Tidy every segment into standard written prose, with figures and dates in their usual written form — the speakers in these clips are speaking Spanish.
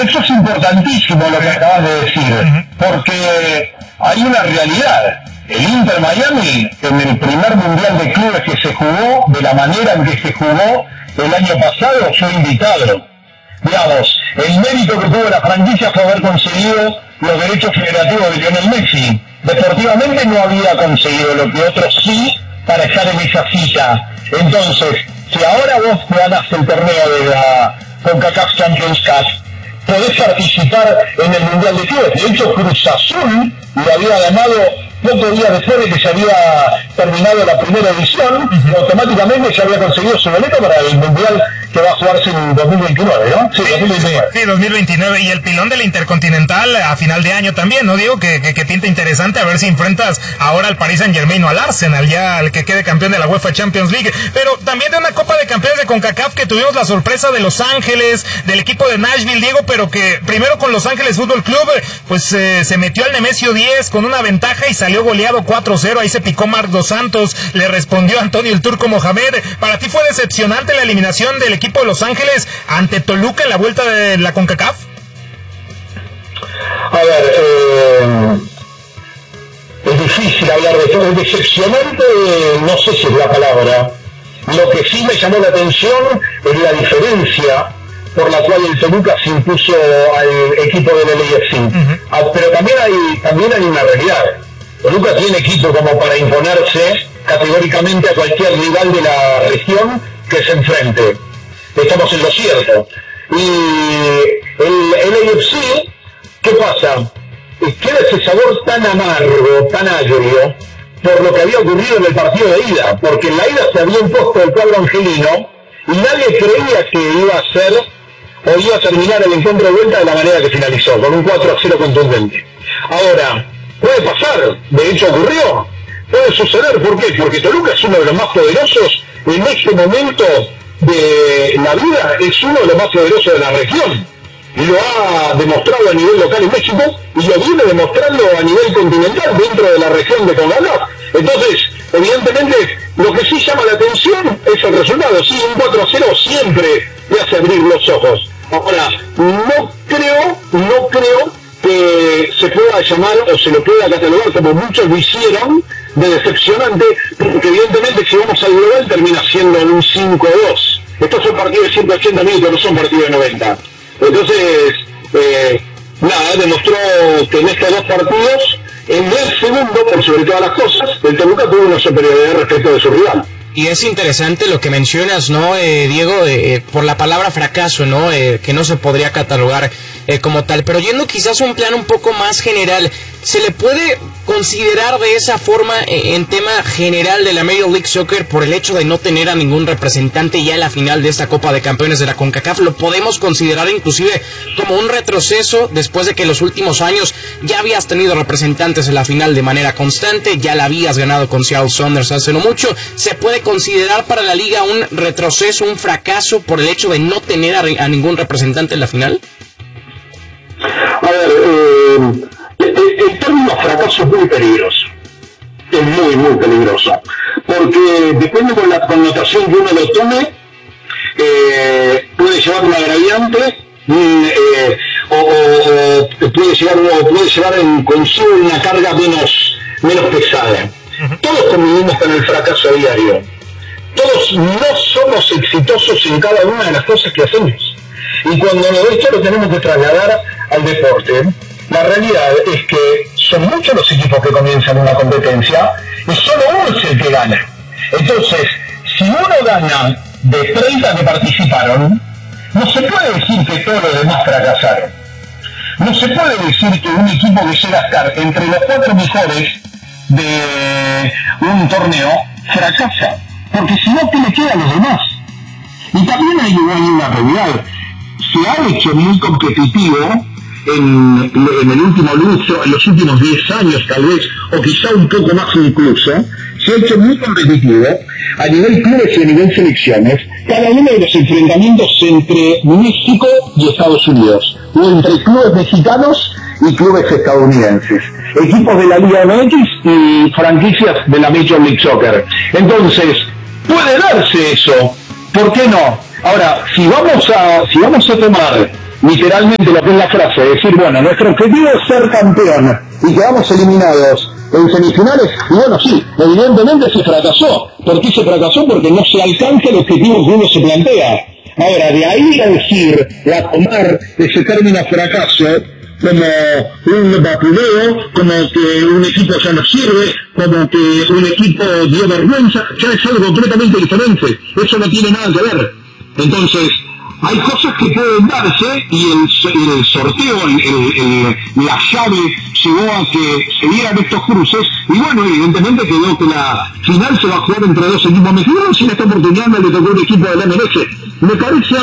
eso es importantísimo lo que acabas de decir, porque hay una realidad. El Inter Miami, en el primer Mundial de Clubes que se jugó, de la manera en que se jugó el año pasado, fue invitado. Digamos, el mérito que tuvo la franquicia fue haber conseguido los derechos federativos de Lionel Messi. Deportivamente no había conseguido lo que otros sí para estar en esa cita. Entonces, si ahora vos ganás el torneo de la CONCACAF Champions Cup, podés participar en el Mundial de Clubes. De hecho, Cruz Azul lo había ganado pocos días después de que se había terminado la primera edición, y automáticamente se había conseguido su boleto para el Mundial que va a jugarse en 2029, ¿no? Sí, 2029. Sí, 2029. Y el pilón de la Intercontinental a final de año también, ¿no? Digo que pinta interesante, a ver si enfrentas ahora al Paris Saint-Germain o al Arsenal, ya al que quede campeón de la UEFA Champions League. Pero también de una Copa de Campeones de CONCACAF que tuvimos la sorpresa de Los Ángeles, del equipo de Nashville, Diego, pero que primero con Los Ángeles Fútbol Club, pues se metió al Nemesio 10 con una ventaja y salió goleado 4-0, ahí se picó Marc Dos Santos, le respondió Antonio el Turco Mohamed. ¿Para ti fue decepcionante la eliminación del equipo de Los Ángeles ante Toluca en la vuelta de la CONCACAF? A ver, es difícil hablar de todo, es decepcionante, no sé si es la palabra. Lo que sí me llamó la atención es la diferencia por la cual el Toluca se impuso al equipo del LAFC. Pero también hay una realidad. Toluca tiene equipo como para imponerse categóricamente a cualquier rival de la región que se enfrente. Estamos en lo cierto. Y el LAFC, ¿qué pasa? Queda ese sabor tan amargo, tan agrio, por lo que había ocurrido en el partido de ida, porque en la ida se había impuesto el cuadro angelino y nadie creía que iba a ser o iba a terminar el encuentro de vuelta de la manera que finalizó, con un 4-0 contundente. Ahora, puede pasar, de hecho ocurrió, puede suceder, ¿por qué? Porque Toluca es uno de los más poderosos en este momento de la vida, es uno de los más poderosos de la región. Y lo ha demostrado a nivel local en México y lo viene demostrando a nivel continental dentro de la región de CONCACAF. Entonces, evidentemente, lo que sí llama la atención es el resultado. Sí, un 4-0 siempre le hace abrir los ojos. Ahora, no creo que se pueda llamar o se lo pueda catalogar como muchos lo hicieron de decepcionante, porque evidentemente si vamos al global termina siendo un 5-2. Estos son partidos de 180 minutos, no son partidos de 90. Entonces, demostró que en estos dos partidos, en el segundo, por sobre todas las cosas, el Toluca tuvo una superioridad respecto de su rival. Y es interesante lo que mencionas, ¿no, Diego? Por la palabra fracaso, ¿no? Que no se podría catalogar como tal. Pero yendo quizás a un plano un poco más general, ¿se le puede considerar de esa forma en tema general de la Major League Soccer por el hecho de no tener a ningún representante ya en la final de esta Copa de Campeones de la CONCACAF? ¿Lo podemos considerar inclusive como un retroceso después de que en los últimos años ya habías tenido representantes en la final de manera constante, ya la habías ganado con Seattle Sounders hace no mucho? ¿Se puede considerar para la liga un retroceso, un fracaso por el hecho de no tener a ningún representante en la final? A ver, el término fracaso es muy peligroso, es muy peligroso, porque depende con la connotación que uno lo tome, puede llevar un agravante, o puede llevar en consigo una carga menos pesada. Todos convivimos con el fracaso a diario, todos no somos exitosos en cada una de las cosas que hacemos, y cuando esto lo tenemos que trasladar al deporte, la realidad es que son muchos los equipos que comienzan una competencia y solo uno es el que gana. Entonces, si uno gana de 30 que participaron, no se puede decir que todos los demás fracasaron. No se puede decir que un equipo que llega a estar entre los 4 mejores de un torneo fracasa, porque si no, ¿qué le queda a los demás? Y también hay una realidad. Se ha hecho muy competitivo en el último lustro, en los últimos 10 años tal vez, o quizá un poco más incluso, se ha hecho muy competitivo a nivel clubes y a nivel selecciones, cada uno de los enfrentamientos entre México y Estados Unidos, o entre clubes mexicanos y clubes estadounidenses, equipos de la Liga MX y franquicias de la Major League Soccer. Entonces, puede darse eso, ¿por qué no? Ahora, si vamos a tomar literalmente lo que es la frase, decir, bueno, nuestro objetivo es ser campeón y quedamos eliminados en semifinales, y bueno, sí, evidentemente se fracasó. ¿Por qué se fracasó? Porque no se alcanza el objetivo que uno se plantea. Ahora, de ahí a decir, a tomar ese término fracaso como un vapuleo, como que un equipo ya no sirve, como que un equipo dio vergüenza, ya es algo completamente diferente. Eso no tiene nada que ver. Entonces, hay cosas que pueden darse y el sorteo, la llave llegó a que se dieran estos cruces y bueno, evidentemente quedó que la final se va a jugar entre dos equipos mexicanos y en esta oportunidad le tocó un equipo de la MLS. Me parece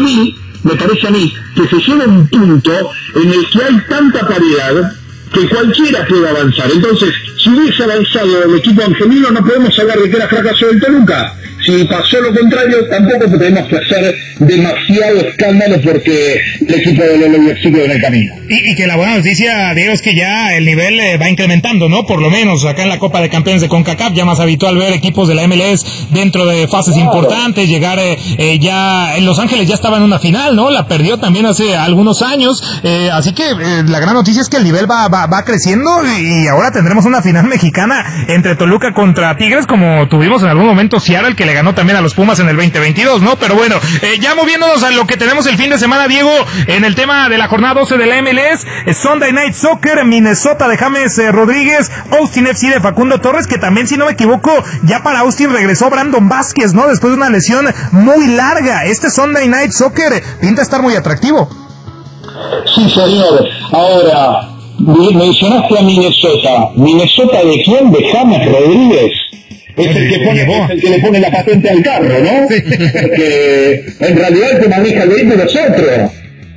a mí que se llega a un punto en el que hay tanta paridad que cualquiera puede avanzar. Entonces, si hubiese avanzado el equipo angelino, no podemos hablar de que era fracaso del Toluca. Si pasó lo contrario, tampoco tenemos que hacer demasiado escándalo porque el equipo de Lolo sigue en el camino. Y que la buena noticia, Diego, es que ya el nivel va incrementando, ¿no? Por lo menos acá en la Copa de Campeones de CONCACAF, ya más habitual ver equipos de la MLS dentro de fases importantes, llegar ya en Los Ángeles ya estaba en una final, ¿no? La perdió también hace algunos años, así que la gran noticia es que el nivel va creciendo y ahora tendremos una final mexicana entre Toluca contra Tigres, como tuvimos en algún momento Seattle, que le ganó también a los Pumas en el 2022, ¿no? Pero bueno, ya moviéndonos a lo que tenemos el fin de semana, Diego, en el tema de la jornada 12 de la MLS, Sunday Night Soccer, Minnesota de James Rodríguez, Austin FC de Facundo Torres, que también, si no me equivoco, ya para Austin regresó Brandon Vázquez, ¿no? Después de una lesión muy larga. Este Sunday Night Soccer pinta estar muy atractivo. Sí, señor. Ahora, mencionaste a Minnesota. ¿Minnesota de quién? ¿De James Rodríguez? Es el que le pone la patente al carro, ¿no? Sí. Porque en realidad el que maneja el vehículo es otro.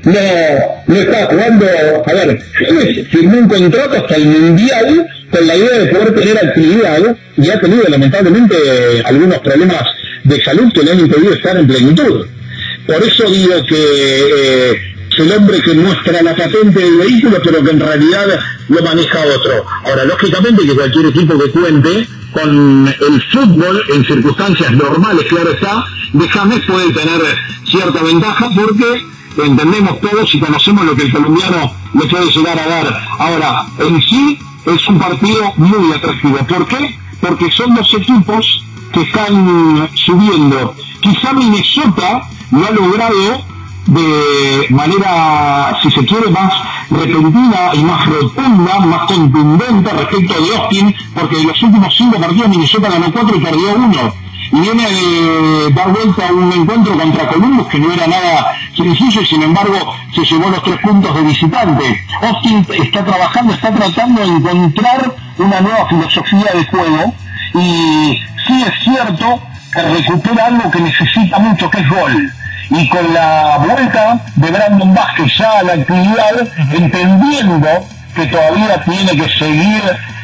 No está jugando. A ver, James firmó un contrato hasta el Mundial con la idea de poder tener actividad y ha tenido lamentablemente algunos problemas de salud que le han impedido estar en plenitud. Por eso digo que es el hombre que muestra la patente del vehículo, pero que en realidad lo maneja otro. Ahora, lógicamente que cualquier equipo que cuente con el fútbol en circunstancias normales, claro está, de James puede tener cierta ventaja porque entendemos todos y conocemos lo que el colombiano le puede llegar a dar. Ahora, en sí es un partido muy atractivo. ¿Por qué? Porque son dos equipos que están subiendo. Quizá Minnesota lo ha logrado de manera, si se quiere, más repentina y más rotunda, más contundente respecto de Austin, porque de los últimos 5 partidos Minnesota ganó 4 y perdió 1. Y viene de dar vuelta a un encuentro contra Columbus que no era nada sencillo y sin embargo se llevó los 3 puntos de visitante. Austin está trabajando, está tratando de encontrar una nueva filosofía de juego y sí es cierto que recupera algo que necesita mucho, que es gol. Y con la vuelta de Brandon Vázquez ya a la actividad, entendiendo que todavía tiene que seguir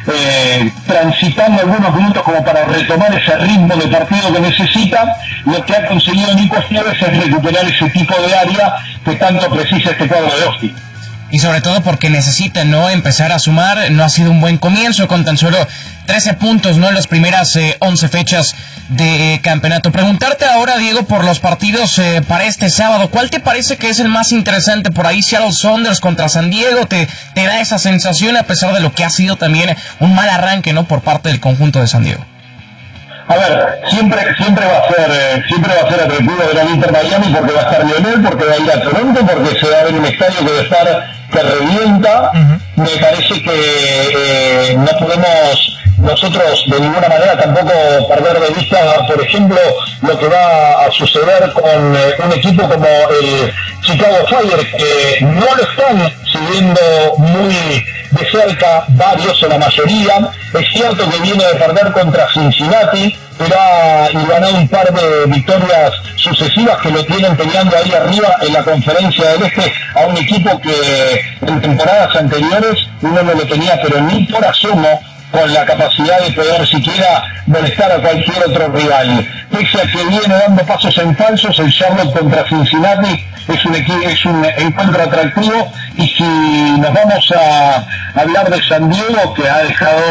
transitando algunos minutos como para retomar ese ritmo de partido que necesita, lo que ha conseguido Nico Esteves es recuperar ese tipo de área que tanto precisa este cuadro de Austin. Y sobre todo porque necesita, ¿no?, empezar a sumar. No ha sido un buen comienzo con tan solo 13 puntos, ¿no?, en las primeras 11 fechas de campeonato. Preguntarte ahora, Diego, por los partidos para este sábado. ¿Cuál te parece que es el más interesante? Por ahí Seattle Sounders contra San Diego. ¿Te da esa sensación a pesar de lo que ha sido también un mal arranque, ¿no?, por parte del conjunto de San Diego? A ver, siempre va a ser atractivo ver al Inter Miami porque va a estar Lionel, porque va a ir a Toronto, porque se va a ver un estadio que va a estar que revienta. Me parece que no podemos nosotros de ninguna manera tampoco perder de vista, por ejemplo, lo que va a suceder con un equipo como el Chicago Fire, que no lo están siguiendo muy de cerca varios o la mayoría. Es cierto que viene de perder contra Cincinnati, pero ha ganado un par de victorias sucesivas que lo tienen peleando ahí arriba en la Conferencia del Este a un equipo que en temporadas anteriores uno no lo tenía pero ni por asomo con la capacidad de poder siquiera molestar a cualquier otro rival. Pese a que viene dando pasos en falsos, el Charlotte contra Cincinnati es un encuentro atractivo. Y si nos vamos a hablar de San Diego, que ha dejado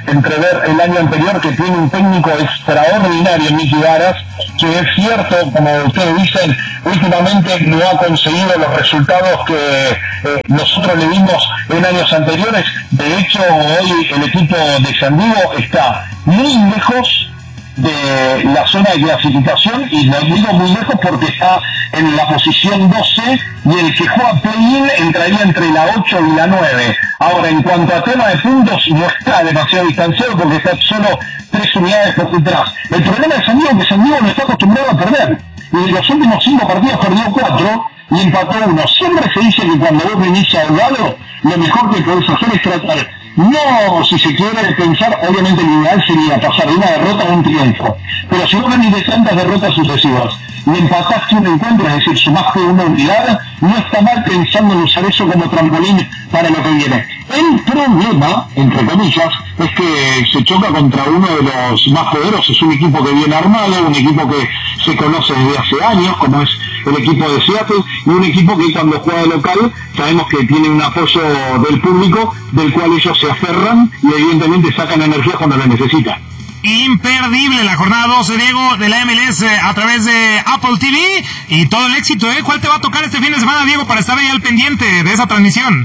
entrever el año anterior, que tiene un técnico extraordinario, Miki Varas, que es cierto, como ustedes dicen, últimamente no ha conseguido los resultados que nosotros le dimos en años anteriores. De hecho, hoy el equipo de San Diego está muy lejos de la zona de clasificación, y lo digo muy lejos porque está en la posición 12, y el que juega play-in entraría entre la 8 y la 9. Ahora, en cuanto a tema de puntos, no está demasiado distanciado porque está solo 3 unidades por detrás. El problema de San Diego es que San Diego no está acostumbrado a perder, y en los últimos 5 partidos perdió 4 y empató 1. Siempre se dice que cuando vos venís a Holgado, lo mejor que podés hacer es tratar, no, si se quiere pensar, obviamente el ideal sería pasar de una derrota a un triunfo, pero si vos venís de tantas derrotas sucesivas y empataste un encuentro, es decir, sumaste una unidad, no está mal pensando en usar eso como trampolín para lo que viene. El problema, entre comillas, es que se choca contra uno de los más poderosos, un equipo que viene armado, un equipo que se conoce desde hace años, como es el equipo de Seattle, y un equipo que cuando juega de local sabemos que tiene un apoyo del público, del cual ellos se aferran y evidentemente sacan energía cuando la necesitan. Imperdible la jornada 12, Diego, de la MLS a través de Apple TV, y todo el éxito, ¿eh? ¿Cuál te va a tocar este fin de semana, Diego, para estar ahí al pendiente de esa transmisión?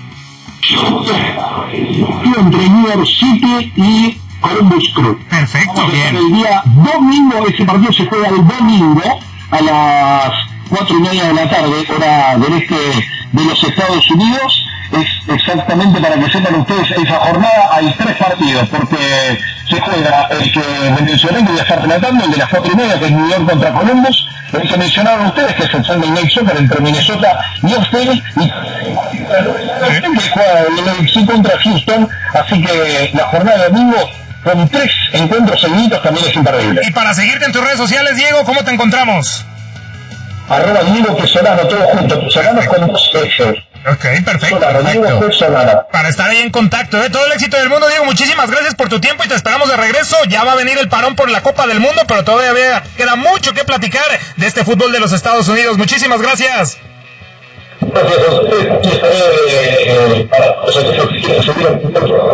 Entre New York City y Columbus Crew. Perfecto, bien. El día domingo, ese partido se juega el domingo a las 4:30 de la tarde, hora del este de los Estados Unidos. Es exactamente, para que sepan ustedes, esa jornada hay 3 partidos, porque se juega el que me mencioné, que voy a estar relatando, el de las 4:30, que es New York contra Columbus, el que mencionaron ustedes, que es el Sunday Night Soccer entre Minnesota y Austin, y que juega el LAFC contra Houston, así que la jornada de domingo con 3 encuentros seguidos también es imperdible. Y para seguirte en tus redes sociales, Diego, ¿cómo te encontramos? @Diego Pesolano, todo junto, Pesolano con 2 S. Ok, perfecto. Para estar ahí en contacto, todo el éxito del mundo, Diego. Muchísimas gracias por tu tiempo y te esperamos de regreso. Ya va a venir el parón por la Copa del Mundo, pero todavía queda mucho que platicar de este fútbol de los Estados Unidos. Muchísimas gracias. Gracias a ustedes. Para los que quieren seguir el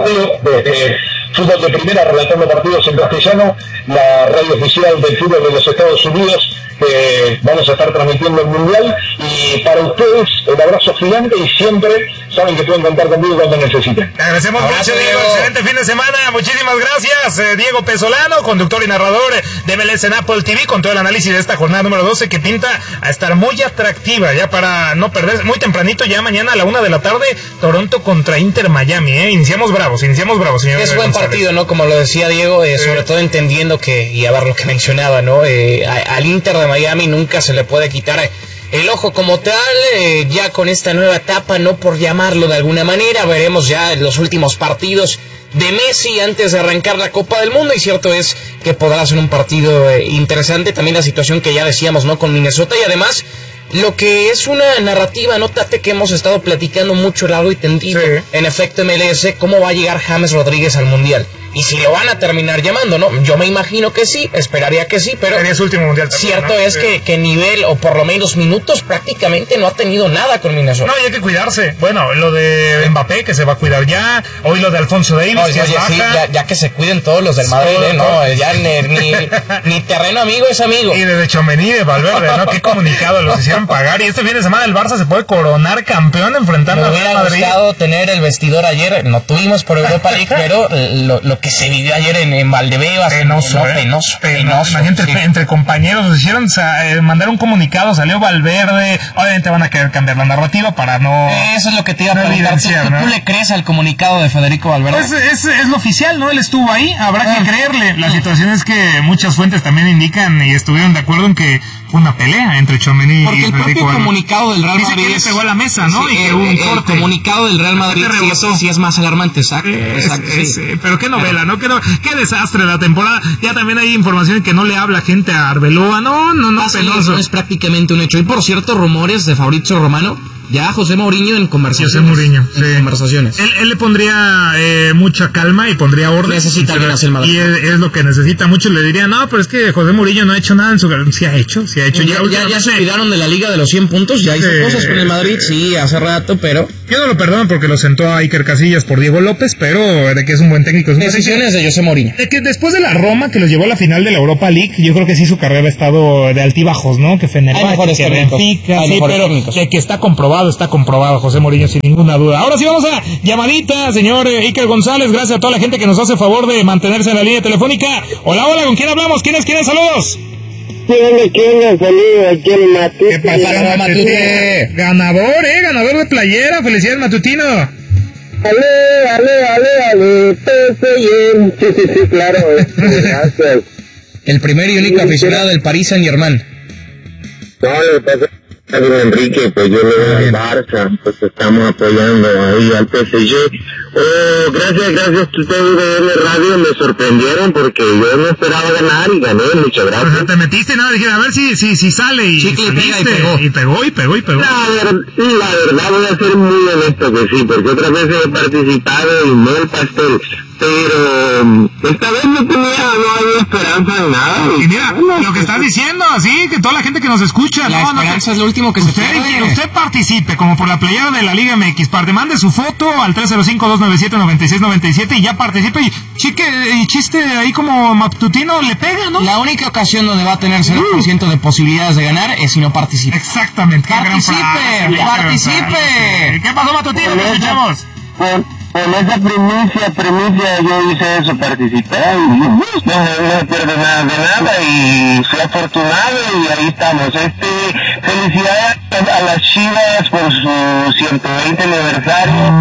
desde fútbol de primera, relatando partidos en castellano, la radio oficial del fútbol de los Estados Unidos, vamos a estar transmitiendo el Mundial, y para ustedes el abrazo gigante, y siempre saben que pueden contar conmigo cuando necesiten. Te agradecemos mucho, Diego. Excelente fin de semana. Muchísimas gracias, Diego Pesolano, conductor y narrador de MLS en Apple TV, con todo el análisis de esta jornada número 12, que pinta a estar muy atractiva, ya para no perder, muy tempranito, ya mañana a la 1 de la tarde, Toronto contra Inter Miami. Iniciamos bravos, señor. Es buen partido, ¿no? Como lo decía Diego, sobre todo entendiendo que, y a ver lo que mencionaba, ¿no? Al Inter de Miami nunca se le puede quitar el ojo como tal, ya con esta nueva etapa, no por llamarlo de alguna manera. Veremos ya los últimos partidos de Messi antes de arrancar la Copa del Mundo, y cierto es que podrá ser un partido interesante. También la situación que ya decíamos, ¿no? Con Minnesota, y además lo que es una narrativa, ¿no, Tate? Que hemos estado platicando mucho, largo y tendido, sí. En efecto MLS, ¿cómo va a llegar James Rodríguez al Mundial? Y si lo van a terminar llamando, ¿no? Yo me imagino que sí, esperaría que sí, pero sería su último mundial también, cierto, ¿no? Es que nivel, o por lo menos minutos, prácticamente no ha tenido nada con Minnesota. No, y hay que cuidarse. Bueno, lo de Mbappé, que se va a cuidar ya, hoy lo de Alfonso Davies, no, que sí, ya que se cuiden todos los del Madrid, no, ya ni terreno amigo es amigo. Y desde Tchouaméni, de Valverde, ¿no? Qué comunicado los hicieron pagar, y este fin de semana el Barça se puede coronar campeón enfrentando a Real Madrid. Me hubiera gustado tener el vestidor ayer, no tuvimos por Europa League, pero lo que se vivió ayer en Valdebebas, penoso. Imagínate, sí. Entre compañeros nos hicieron mandar un comunicado, salió Valverde, obviamente van a querer cambiar la narrativa para no... Eso es lo que te iba a preguntar, ¿tú le crees al comunicado de Federico Valverde? Es lo oficial, ¿no? Él estuvo ahí, habrá que creerle. La situación es que muchas fuentes también indican y estuvieron de acuerdo en que fue una pelea entre Tchouaméni y Federico Valverde. Porque el propio comunicado del Real Madrid dice que le pegó a la mesa, ¿no? Sí, y que hubo un corte. El comunicado del Real Madrid sí es más alarmante, exacto. Pero qué novela, ¿no? Qué desastre la temporada. Ya también hay información que no le habla gente a Arbeloa. No, penoso. Es prácticamente un hecho. Y por cierto, rumores de Fabrizio Romano ya José Mourinho en conversaciones. José Mourinho, en conversaciones. Él le pondría mucha calma y pondría orden. Necesita alguien así el Madrid. Y es lo que necesita. Muchos le dirían, no, pero es que José Mourinho no ha hecho nada en su carrera. Sí ha hecho. Ya se olvidaron de la Liga de los 100 puntos, ya hizo cosas con el Madrid, sí, hace rato, pero... Yo no lo perdono porque lo sentó a Iker Casillas por Diego López, pero de que es un buen técnico. Decisiones de José Mourinho. De que después de la Roma, que los llevó a la final de la Europa League, yo creo que sí su carrera ha estado de altibajos, ¿no? Que Fenerbahce, que Benfica, sí, pero de que está comprobado José Mourinho sin ninguna duda. Ahora sí vamos a llamadita, señor Iker González, gracias a toda la gente que nos hace favor de mantenerse en la línea telefónica. Hola, ¿con quién hablamos? ¿Quiénes? Saludos. ¿Quién saludo? Aquí el Matute. ¿Qué pasa, Matute? Ganador de playera, felicidades, Matutino. Ale, PSG. Sí, claro, gracias. El primer y único aficionado del Paris Saint-Germain. No, lo que pasa es que Enrique, pues yo le doy al Barça, pues estamos apoyando ahí al PSG. Gracias, ustedes de Radio me sorprendieron porque yo no esperaba ganar y gané, muchas gracias. O sea, te metiste, nada, dije, a ver si sale y chicle, y pegó. La verdad voy a ser muy honesto que sí, porque otras veces he participado y no el pastel, pero esta vez no había esperanza de nada. Y mira, lo que estás diciendo, así que toda la gente que nos escucha, la esperanza es lo último que usted participe, como por la playera de la Liga MX, mande su foto al 305-297-9697 y ya participe y chiste ahí como Matutino le pega, ¿no? La única ocasión donde va a tener 0% de posibilidades de ganar es si no participa. Exactamente. ¡Participe! ¿Qué pasó, Matutino? ¿Qué escuchamos? Con esa primicia yo hice eso, participé y no pierdo nada de nada y fui afortunado y ahí estamos. Felicidades a las Chivas por su 120 aniversario.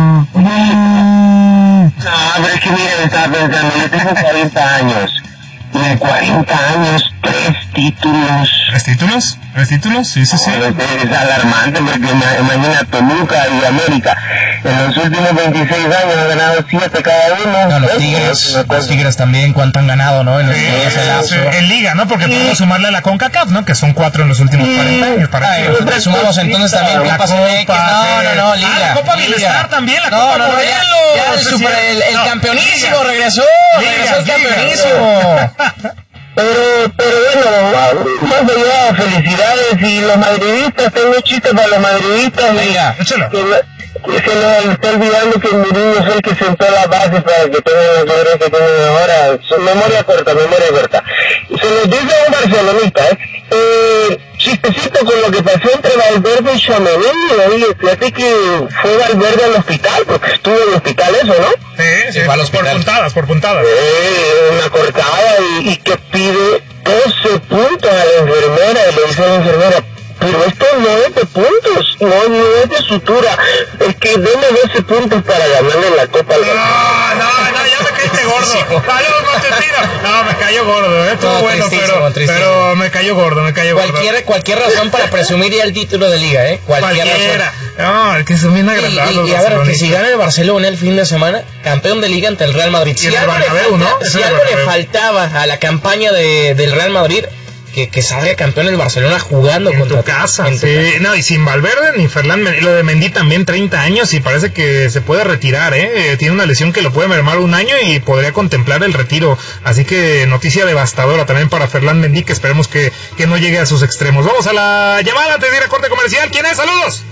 No, pero es que mire, estaba pensando, yo tengo 40 años. Y de 40 años, 3 títulos. ¿Tres títulos? Sí. Es alarmante porque imagina Toluca y América. En los últimos 26 años han ganado 7 cada uno. No, los Tigres también, ¿cuánto han ganado, no? En Liga, ¿no? Porque podemos sumarle a la CONCACAF, ¿no? Que son 4 en los últimos 40 años. Sumamos entonces también Copa CMX. No, Liga. La Copa Bienestar también, la Copa Morelos. El campeonísimo regresó el campeonísimo. Pero bueno, más allá, felicidades y los madridistas, tengo un chiste para los madridistas. Venga, échalo. Se le está olvidando que Mourinho es el que sentó la base para que tengan los jugadores que tienen ahora. Memoria corta. Se los dice a un barcelonista, chistecito con lo que pasó entre Valverde y Tchouaméni. Fíjate que fue Valverde al hospital, porque estuvo en el hospital eso, ¿no? Sí, por puntadas. Una cortada y que pide 12 puntos a la enfermera y le dice a la enfermera, pero esto no es de puntos, no es de sutura, es que deme 12 puntos para ganarle la Copa al Barça. No, ya me caíste gordo. No, me cayó gordo, estuvo bueno, pero me cayó gordo. Cualquier razón para presumir ya el título de Liga, Cualquiera. No, es que son bien agradables. Y a ver, que si gana el Barcelona el fin de semana, campeón de Liga ante el Real Madrid. Si algo le faltaba a la campaña del Real Madrid, que salga campeón el Barcelona jugando en tu casa. No, y sin Valverde ni Ferland, lo de Mendy también 30 años y parece que se puede retirar, tiene una lesión que lo puede mermar un año y podría contemplar el retiro, así que noticia devastadora también para Ferland Mendy, que esperemos que no llegue a sus extremos. Vamos a la llamada antes de ir a corte comercial. ¿Quién es? ¡Saludos!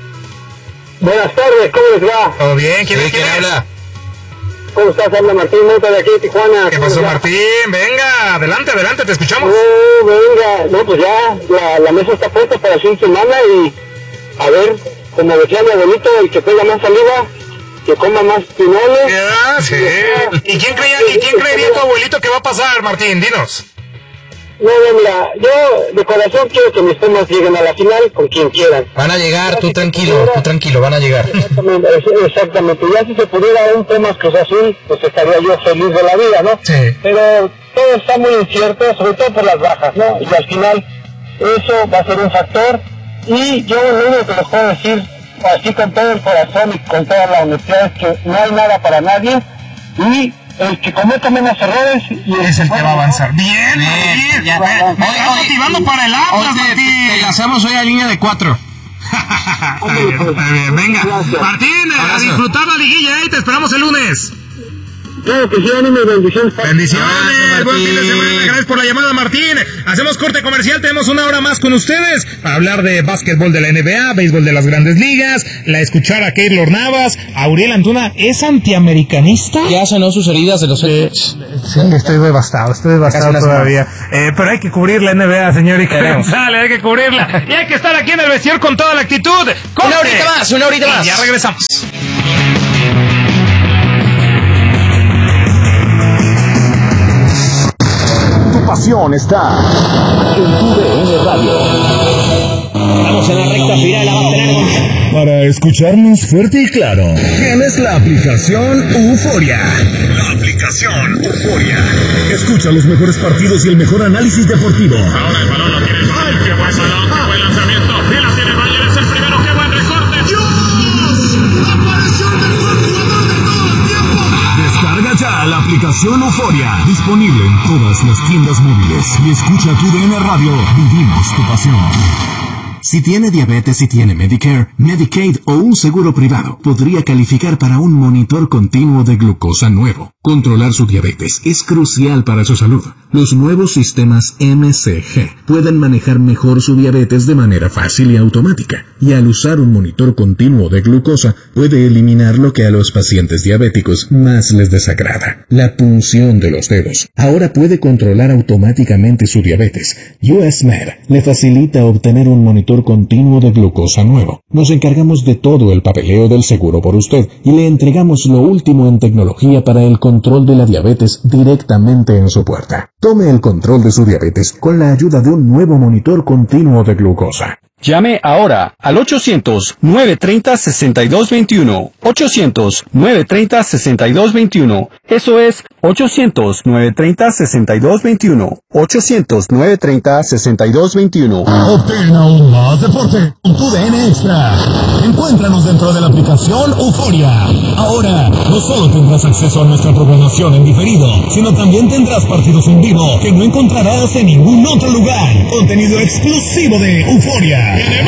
Buenas tardes, ¿cómo les va? ¿Todo bien? ¿Quién habla? ¿Cómo estás? Habla Martín Mota de aquí de Tijuana. ¿Qué pasó, Martín? Venga, adelante, te escuchamos. Pues ya la mesa está puesta para el fin de semana y a ver, como decía mi abuelito, el que tenga más saliva, que coma más pinoles. Sí. ¿Y quién creería tu abuelito que va a pasar, Martín? Dinos. No, mira, yo de corazón quiero que mis Pumas lleguen a la final con quien quieran. Van a llegar, tú tranquilo, van a llegar. Exactamente, ya si se pudiera un Pumas Cruz Azul, pues estaría yo feliz de la vida, ¿no? Sí. Pero todo está muy incierto, sobre todo por las bajas, ¿no? Y al final eso va a ser un factor. Y yo lo único que les puedo decir, así con todo el corazón y con toda la honestidad, es que no hay nada para nadie y el que cometa menos errores es el que va a avanzar. Bien. Ya. Motivando para el Atlas, te lanzamos hoy a línea de 4. Bien, venga. Gracias. Martín, a disfrutar la liguilla, te esperamos el lunes. Claro que sí, ánimo y bendiciones. Bendiciones, buen fin de semana. Gracias por la llamada, Martín. Hacemos corte comercial, tenemos una hora más con ustedes para hablar de básquetbol de la NBA, béisbol de las Grandes Ligas, escuchar a Keylor Navas, a Uriel Antuna. ¿Es antiamericanista? Ya sanó sus heridas de los Sí, estoy devastado todavía. Pero hay que cubrir la NBA, señor González, hay que cubrirla. Y hay que estar aquí en el vestidor con toda la actitud. ¡Corte! Una horita más. Y ya regresamos. Pasión está en TUDN Radio. Estamos en la recta final, la va a tener. Para escucharnos fuerte y claro, tienes la aplicación Euforia. La aplicación Euforia. Escucha los mejores partidos y el mejor análisis deportivo. Ahora el balón lo tiene. ¡Ay, qué buen balón! ¡Qué buen lanzamiento! Y la tiene Bayer, es el primero. ¡Qué buen recorte! ¡Dios! ¡Apareció el mejor jugador de todo el tiempo! Descarga ya la aplicación Euforia, disponible en todas las tiendas móviles. Y escucha TUDN Radio, vivimos tu pasión. Si tiene diabetes y tiene Medicare, Medicaid o un seguro privado, podría calificar para un monitor continuo de glucosa nuevo. Controlar su diabetes es crucial para su salud. Los nuevos sistemas MCG pueden manejar mejor su diabetes de manera fácil y automática. Y al usar un monitor continuo de glucosa, puede eliminar lo que a los pacientes diabéticos más les desagrada: la punción de los dedos. Ahora puede controlar automáticamente su diabetes. US Med le facilita obtener un monitor continuo de glucosa nuevo. Nos encargamos de todo el papeleo del seguro por usted y le entregamos lo último en tecnología para el control de la diabetes directamente en su puerta. Tome el control de su diabetes con la ayuda de un nuevo monitor continuo de glucosa. Llame ahora al 800-930-6221. 800-930-6221. Eso es 800-930-6221. 800-930-6221. Obtén aún más deporte con TUDN Extra. Encuéntranos dentro de la aplicación Euforia. Ahora, no solo tendrás acceso a nuestra programación en diferido, sino también tendrás partidos en vivo que no encontrarás en ningún otro lugar. Contenido exclusivo de Euforia.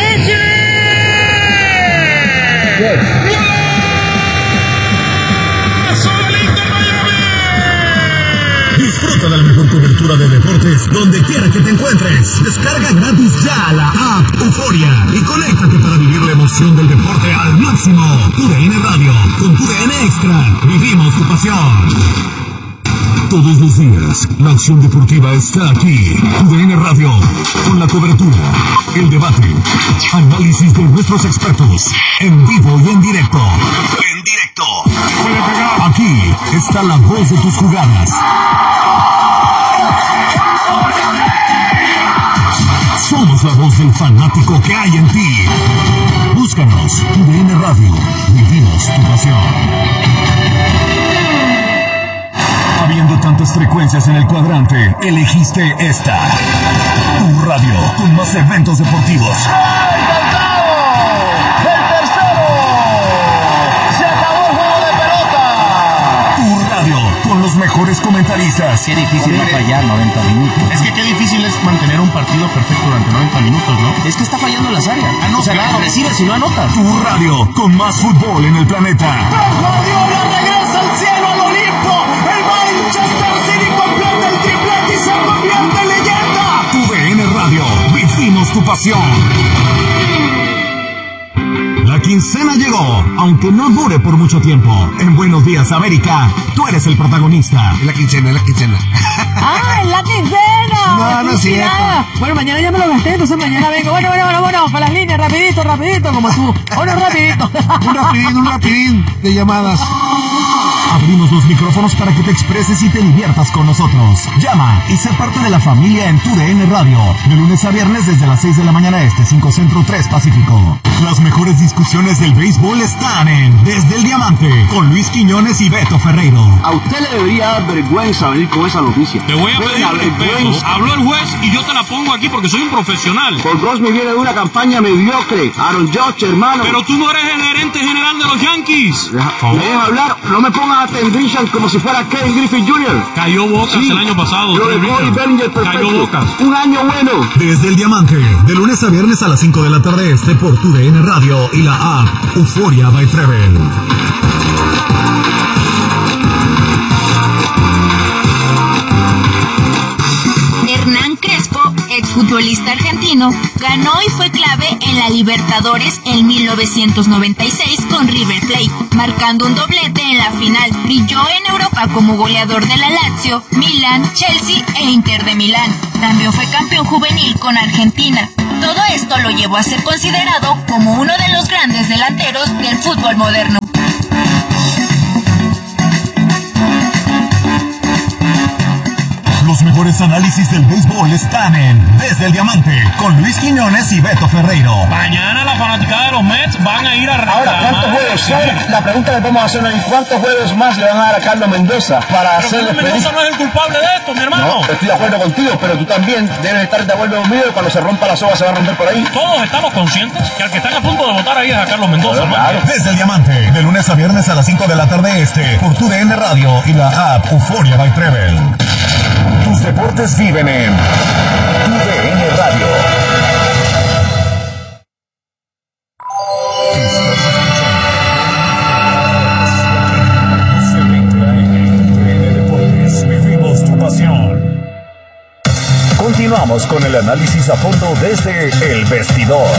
Disfruta de la mejor cobertura de deportes donde quiera que te encuentres. Descarga gratis ya la app Euforia y conéctate para vivir la emoción del deporte al máximo. TUDN Radio, con TUDN Extra, vivimos tu pasión. Todos los días, la acción deportiva está aquí. TUDN Radio, con la cobertura, el debate, análisis de nuestros expertos, en vivo y en directo. En directo. Aquí está la voz de tus jugadas. Somos la voz del fanático que hay en ti. Búscanos, TUDN Radio, vivimos tu pasión. Habiendo tantas frecuencias en el cuadrante, elegiste esta. Tu radio, con más eventos deportivos. ¡El tercero! ¡Se acabó el juego de pelota! Tu radio, con los mejores comentaristas. Qué difícil va a fallar 90 minutos. Es que qué difícil es mantener un partido perfecto durante 90 minutos, ¿no? Es que está fallando las áreas. No, o sea, claro. recibe si no anota. Tu radio, con más fútbol en el planeta. Guardiola regresa al cielo, al Olimpo. El Manchester City completa el triplete y se convierte en leyenda. TUDN Radio, vivimos tu pasión. La quincena llegó, aunque no dure por mucho tiempo. En Buenos Días, América, tú eres el protagonista. La quincena. ¡Ah, es la quincena! No es cierto. Bueno, mañana ya me lo gasté, entonces mañana vengo. Bueno, para las líneas, rapidito, como tú. Bueno, rapidito. Un rapidín de llamadas. Abrimos los micrófonos para que te expreses y te diviertas con nosotros. Llama y sé parte de la familia en TUDN Radio. De lunes a viernes desde las 6 de la mañana este, 5 Centro, 3 Pacífico. Las mejores discusiones del béisbol están en Desde el Diamante, con Luis Quiñones y Beto Ferreiro. A usted le debería dar vergüenza venir con esa noticia. Te voy a pedir respeto. Habló el juez y yo te la pongo aquí porque soy un profesional. Paul Goldschmidt viene de una campaña mediocre. Aaron Judge, hermano. Pero tú no eres el gerente general general de los Yankees. Deja hablar, no me pongas a Ted Grisham como si fuera Ken Griffey Jr. Cayó Bocas el año pasado. Lo de Cody Bellinger, perfecto. Cayó Bocas. Un año bueno. Desde el Diamante, de lunes a viernes a las 5 de la tarde por TUDN Radio y la app Euforia by Trevel. Hernán Crespo, exfutbolista argentino, ganó y fue clave en la Libertadores en 1996 con River Plate, marcando un doblete en la final. Brilló en Europa como goleador de la Lazio, Milan, Chelsea e Inter de Milán. También fue campeón juvenil con Argentina. Todo esto lo llevó a ser considerado como uno de los grandes delanteros del fútbol moderno. Los mejores análisis del béisbol están en Desde el Diamante, con Luis Quiñones y Beto Ferreiro. Mañana la fanaticada de los Mets van a ir a reclamar. Ahora, ¿cuántos juegos son? La pregunta que vamos a hacer es, ¿cuántos juegos más le van a dar a Carlos Mendoza para hacer Carlos Mendoza no es el culpable de esto, mi hermano. No, estoy de acuerdo contigo, pero tú también debes estar de acuerdo conmigo que cuando se rompa la soga se va a romper por ahí. Todos estamos conscientes que al que están a punto de votar ahí es a Carlos Mendoza, ¿no? Claro. Desde el Diamante, de lunes a viernes a las 5 de la tarde por TUDN Radio y la app Euforia by Trevel. Tus deportes viven en TUDN Radio. Estás escuchando TUDN Deportes, vivimos tu pasión. Continuamos con el análisis a fondo desde El Vestidor.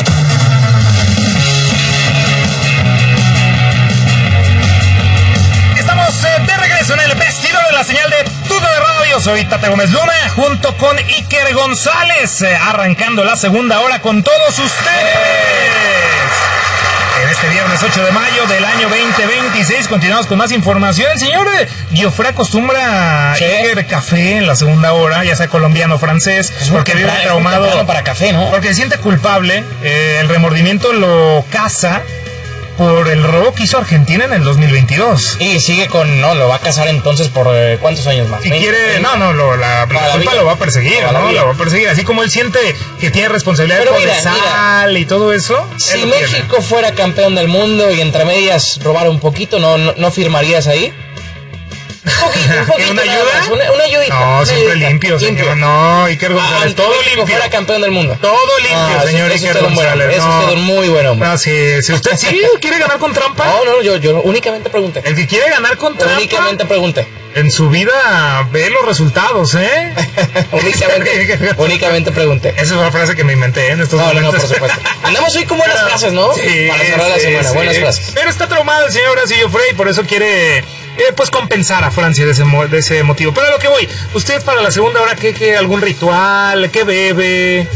Estamos de regreso en El Vestidor de la señal de TUDN Radio. Soy Tate Gómez Luna junto con Iker González, arrancando la segunda hora con todos ustedes. En este viernes 8 de mayo del año 2026 continuamos con más información. El señor Giofré acostumbra a beber café en la segunda hora, ya sea colombiano o francés, porque vive traumado para café, ¿no? porque se siente culpable. El remordimiento lo caza por el robo que hizo Argentina en el 2022. Y sigue lo va a casar entonces por ¿cuántos años más? Y quiere, la culpa lo va a perseguir, ¿no? Lo va a perseguir, así como él siente que tiene responsabilidad procesal y todo eso. Si México fuera campeón del mundo y entre medias robara un poquito, ¿no firmarías ahí? Un poquito, ¿Una ayuda? Una ayudita. No, siempre limpio, señor. No, Iker González, todo limpio. Fuera campeón del mundo. Todo limpio, señor Iker González. Es usted un muy buen hombre. No, si usted sí quiere ganar con trampa. No, yo únicamente pregunté. El que quiere ganar con trampa. Únicamente pregunté. En su vida ve los resultados, ¿eh? únicamente pregunté. Esa es una frase que me inventé en estos momentos. No, por supuesto. Andamos hoy con buenas frases, ¿no? Sí, para cerrar la semana, buenas frases. Pero está traumado el señor Giofré y por eso quiere pues compensar a Francia de ese motivo. Pero a lo que voy, usted para la segunda hora, ¿qué algún ritual? ¿Qué bebe?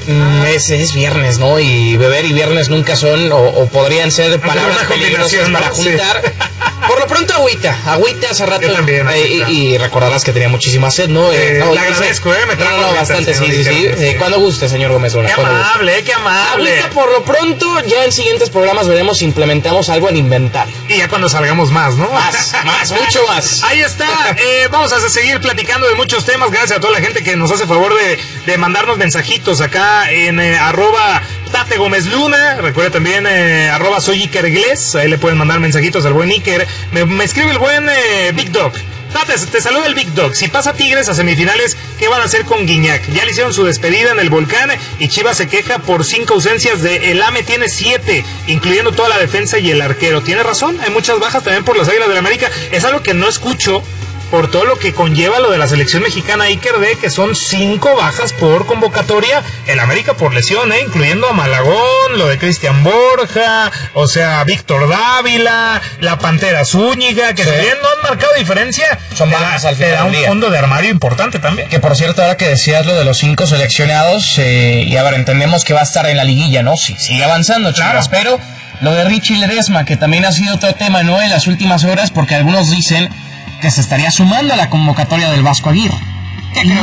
Es viernes, ¿no? Y beber y viernes nunca son, o podrían ser palabras peligrosas para juntar. Por lo pronto, agüita hace rato. Yo también, y recordarás que tenía muchísima sed, ¿no? Le agradezco, me trajo bastante, sí. Cuando guste, señor Gómez Luna. Qué amable, qué amable. Agüita por lo pronto, ya en siguientes programas veremos si implementamos algo en inventario. Y ya cuando salgamos más, ¿no? Más, mucho más. Ahí está, vamos a seguir platicando de muchos temas, gracias a toda la gente que nos hace favor de mandarnos mensajitos acá en tate Gómez Luna. Recuerda también @soy Iker Inglés, ahí le pueden mandar mensajitos al buen Iker. Me escribe el buen Big Dog. Tate, te saluda el Big Dog. Si pasa Tigres a semifinales, ¿qué van a hacer con Guiñac? Ya le hicieron su despedida en el Volcán y Chivas se queja por 5 ausencias el AME tiene 7, incluyendo toda la defensa y el arquero. Tiene razón, hay muchas bajas también por las Águilas del América. Es algo que no escucho por todo lo que conlleva lo de la selección mexicana, Iker, que son 5 bajas por convocatoria, el América por lesión, incluyendo a Malagón, lo de Cristian Borja, o sea, Víctor Dávila, la Pantera Zúñiga, que si bien no han marcado diferencia, son bajas al final da un fondo de armario importante también. Que por cierto, ahora que decías lo de los 5 seleccionados, y a ver, entendemos que va a estar en la liguilla, ¿no? Sí, sigue avanzando, Chivas, pero lo de Richie Ledesma, que también ha sido otro tema, ¿no? En las últimas horas, porque algunos dicen que se estaría sumando a la convocatoria del Vasco Aguirre. Creo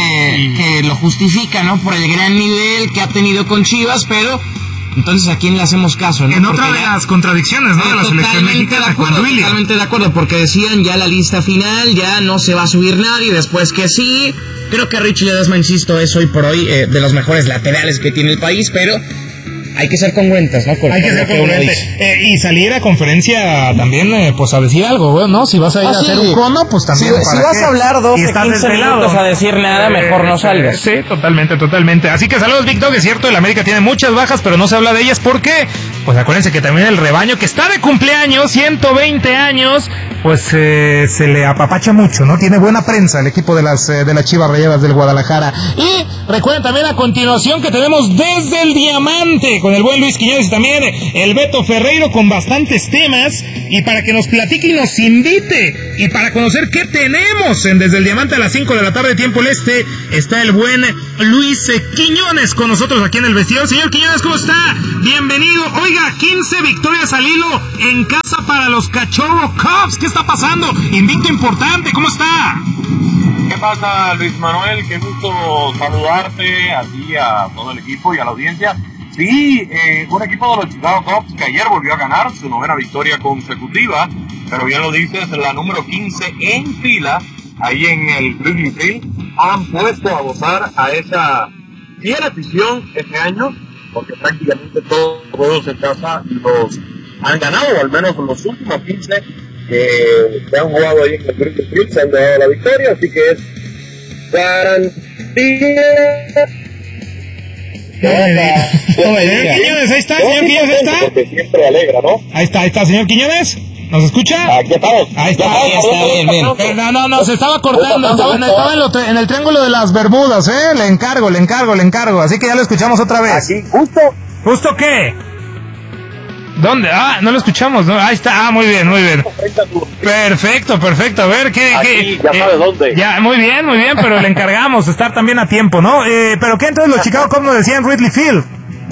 que lo justifica, ¿no? Por el gran nivel que ha tenido con Chivas, pero entonces ¿a quién le hacemos caso, no? En otra de las contradicciones, ¿no? De la selección mexicana con Duilio. Totalmente de acuerdo, porque decían ya la lista final, ya no se va a subir nadie, después que sí. Creo que Richie Ledesma, insisto, es hoy por hoy de los mejores laterales que tiene el país, pero hay que ser congruentes, ¿no? Hay que ser congruente. Y salir a conferencia también, pues a decir algo, ¿no? Si vas a ir a hacer un cono, pues también. Si vas a hablar 12, 15 minutos a decir nada, mejor no salgas. Sí, totalmente. Así que saludos, Big Dog. Es cierto, el América tiene muchas bajas, pero no se habla de ellas. ¿Por qué? Pues acuérdense que también el rebaño, que está de cumpleaños, 120 años, pues se le apapacha mucho, ¿no? Tiene buena prensa el equipo de las Chivas Rayadas del Guadalajara. Y recuerden también a continuación que tenemos Desde el Diamante con el buen Luis Quiñones y también el Beto Ferreiro con bastantes temas, y para que nos platique y nos invite y para conocer qué tenemos en Desde el Diamante a las 5 de la tarde tiempo el este, está el buen Luis Quiñones con nosotros aquí en el vestidor. Señor Quiñones, ¿cómo está? Bienvenido. Oiga, 15 victorias al hilo en casa para los Cachorro Cubs. ¿Qué está pasando? Invicto importante, ¿cómo está? ¿Qué pasa, Luis Manuel? Qué gusto saludarte a ti, a todo el equipo y a la audiencia. Sí, un equipo de los Chicago Cubs que ayer volvió a ganar su 9ª victoria consecutiva, pero bien lo dices, la número 15 en fila, ahí en el Wrigley Field. Han puesto a gozar a esa fiel afición este año, porque prácticamente todos los juegos en casa los han ganado, o al menos los últimos 15 que han jugado ahí en el Wrigley Field se han dado la victoria, así que es garantía. Señor Quiñones, ahí está, señor Quiñones, ahí está. Porque siempre alegra, ¿no? Ahí está, señor Quiñones. ¿Nos escucha? Aquí estamos. Ahí está, bien. No, se estaba cortando, estaba en el triángulo de las Bermudas, Le encargo. Así que ya lo escuchamos otra vez. Aquí, justo. ¿Justo qué? ¿Dónde? No lo escuchamos, ¿no? Ahí está, muy bien. Perfecto, a ver, ¿qué? Ya sabe dónde. Ya, muy bien, pero le encargamos estar también a tiempo, ¿no? ¿Pero qué entonces los Chicago Cubs nos decían Wrigley Field?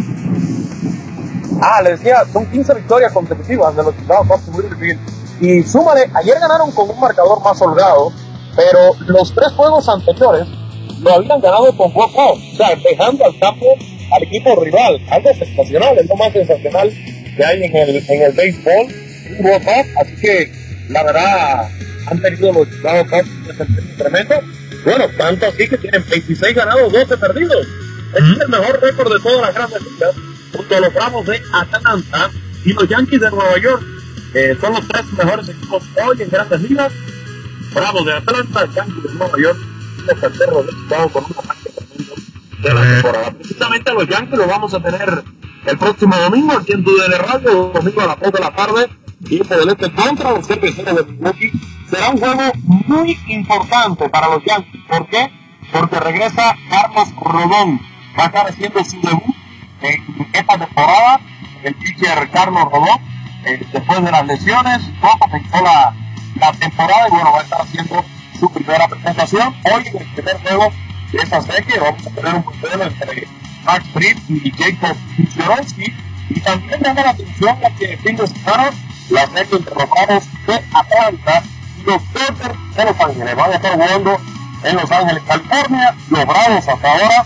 Le decía, son 15 victorias consecutivas de los Chicago Cubs en Wrigley Field. Y súmale, ayer ganaron con un marcador más holgado, pero los 3 juegos anteriores lo habían ganado con walk-off, o sea, dejando al campo al equipo rival. Algo sensacional, es lo más sensacional que hay en el béisbol, un walk-off. Así que la verdad han tenido los Chicago Cubs un desempeño tremendo. Bueno, tanto así que tienen 26 ganados, 12 perdidos. Es el mejor récord de todas las grandes ligas, junto a los Bravos de Atlanta y los Yankees de Nueva York. Son los 3 mejores equipos hoy en grandes ligas: Bravos de Atlanta, Yankees de Nueva York y los Cachorros de Chicago, con un arranque tremendo de la temporada. Precisamente a los Yankees los vamos a tener el próximo domingo aquí en TUDN Radio, domingo a las 2 de la tarde, tiempo del este, contra los Cerveceros de Milwaukee. Será un juego muy importante para los Yankees. ¿Por qué? Porque regresa Carlos Rodón. Va a estar haciendo su debut en esta temporada, el pitcher Carlos Rodón, después de las lesiones. Poco pensó la temporada y bueno, va a estar haciendo su primera presentación. Hoy en el primer juego de esa serie vamos a tener un duelo entre Max Fried y Jacob Zielinski. Y también llama la atención la que el fin de semana la serie entre los Bravos de Atlanta y los Dodgers de Los Ángeles. Van a estar jugando en Los Ángeles, California. Los Bravos hasta ahora,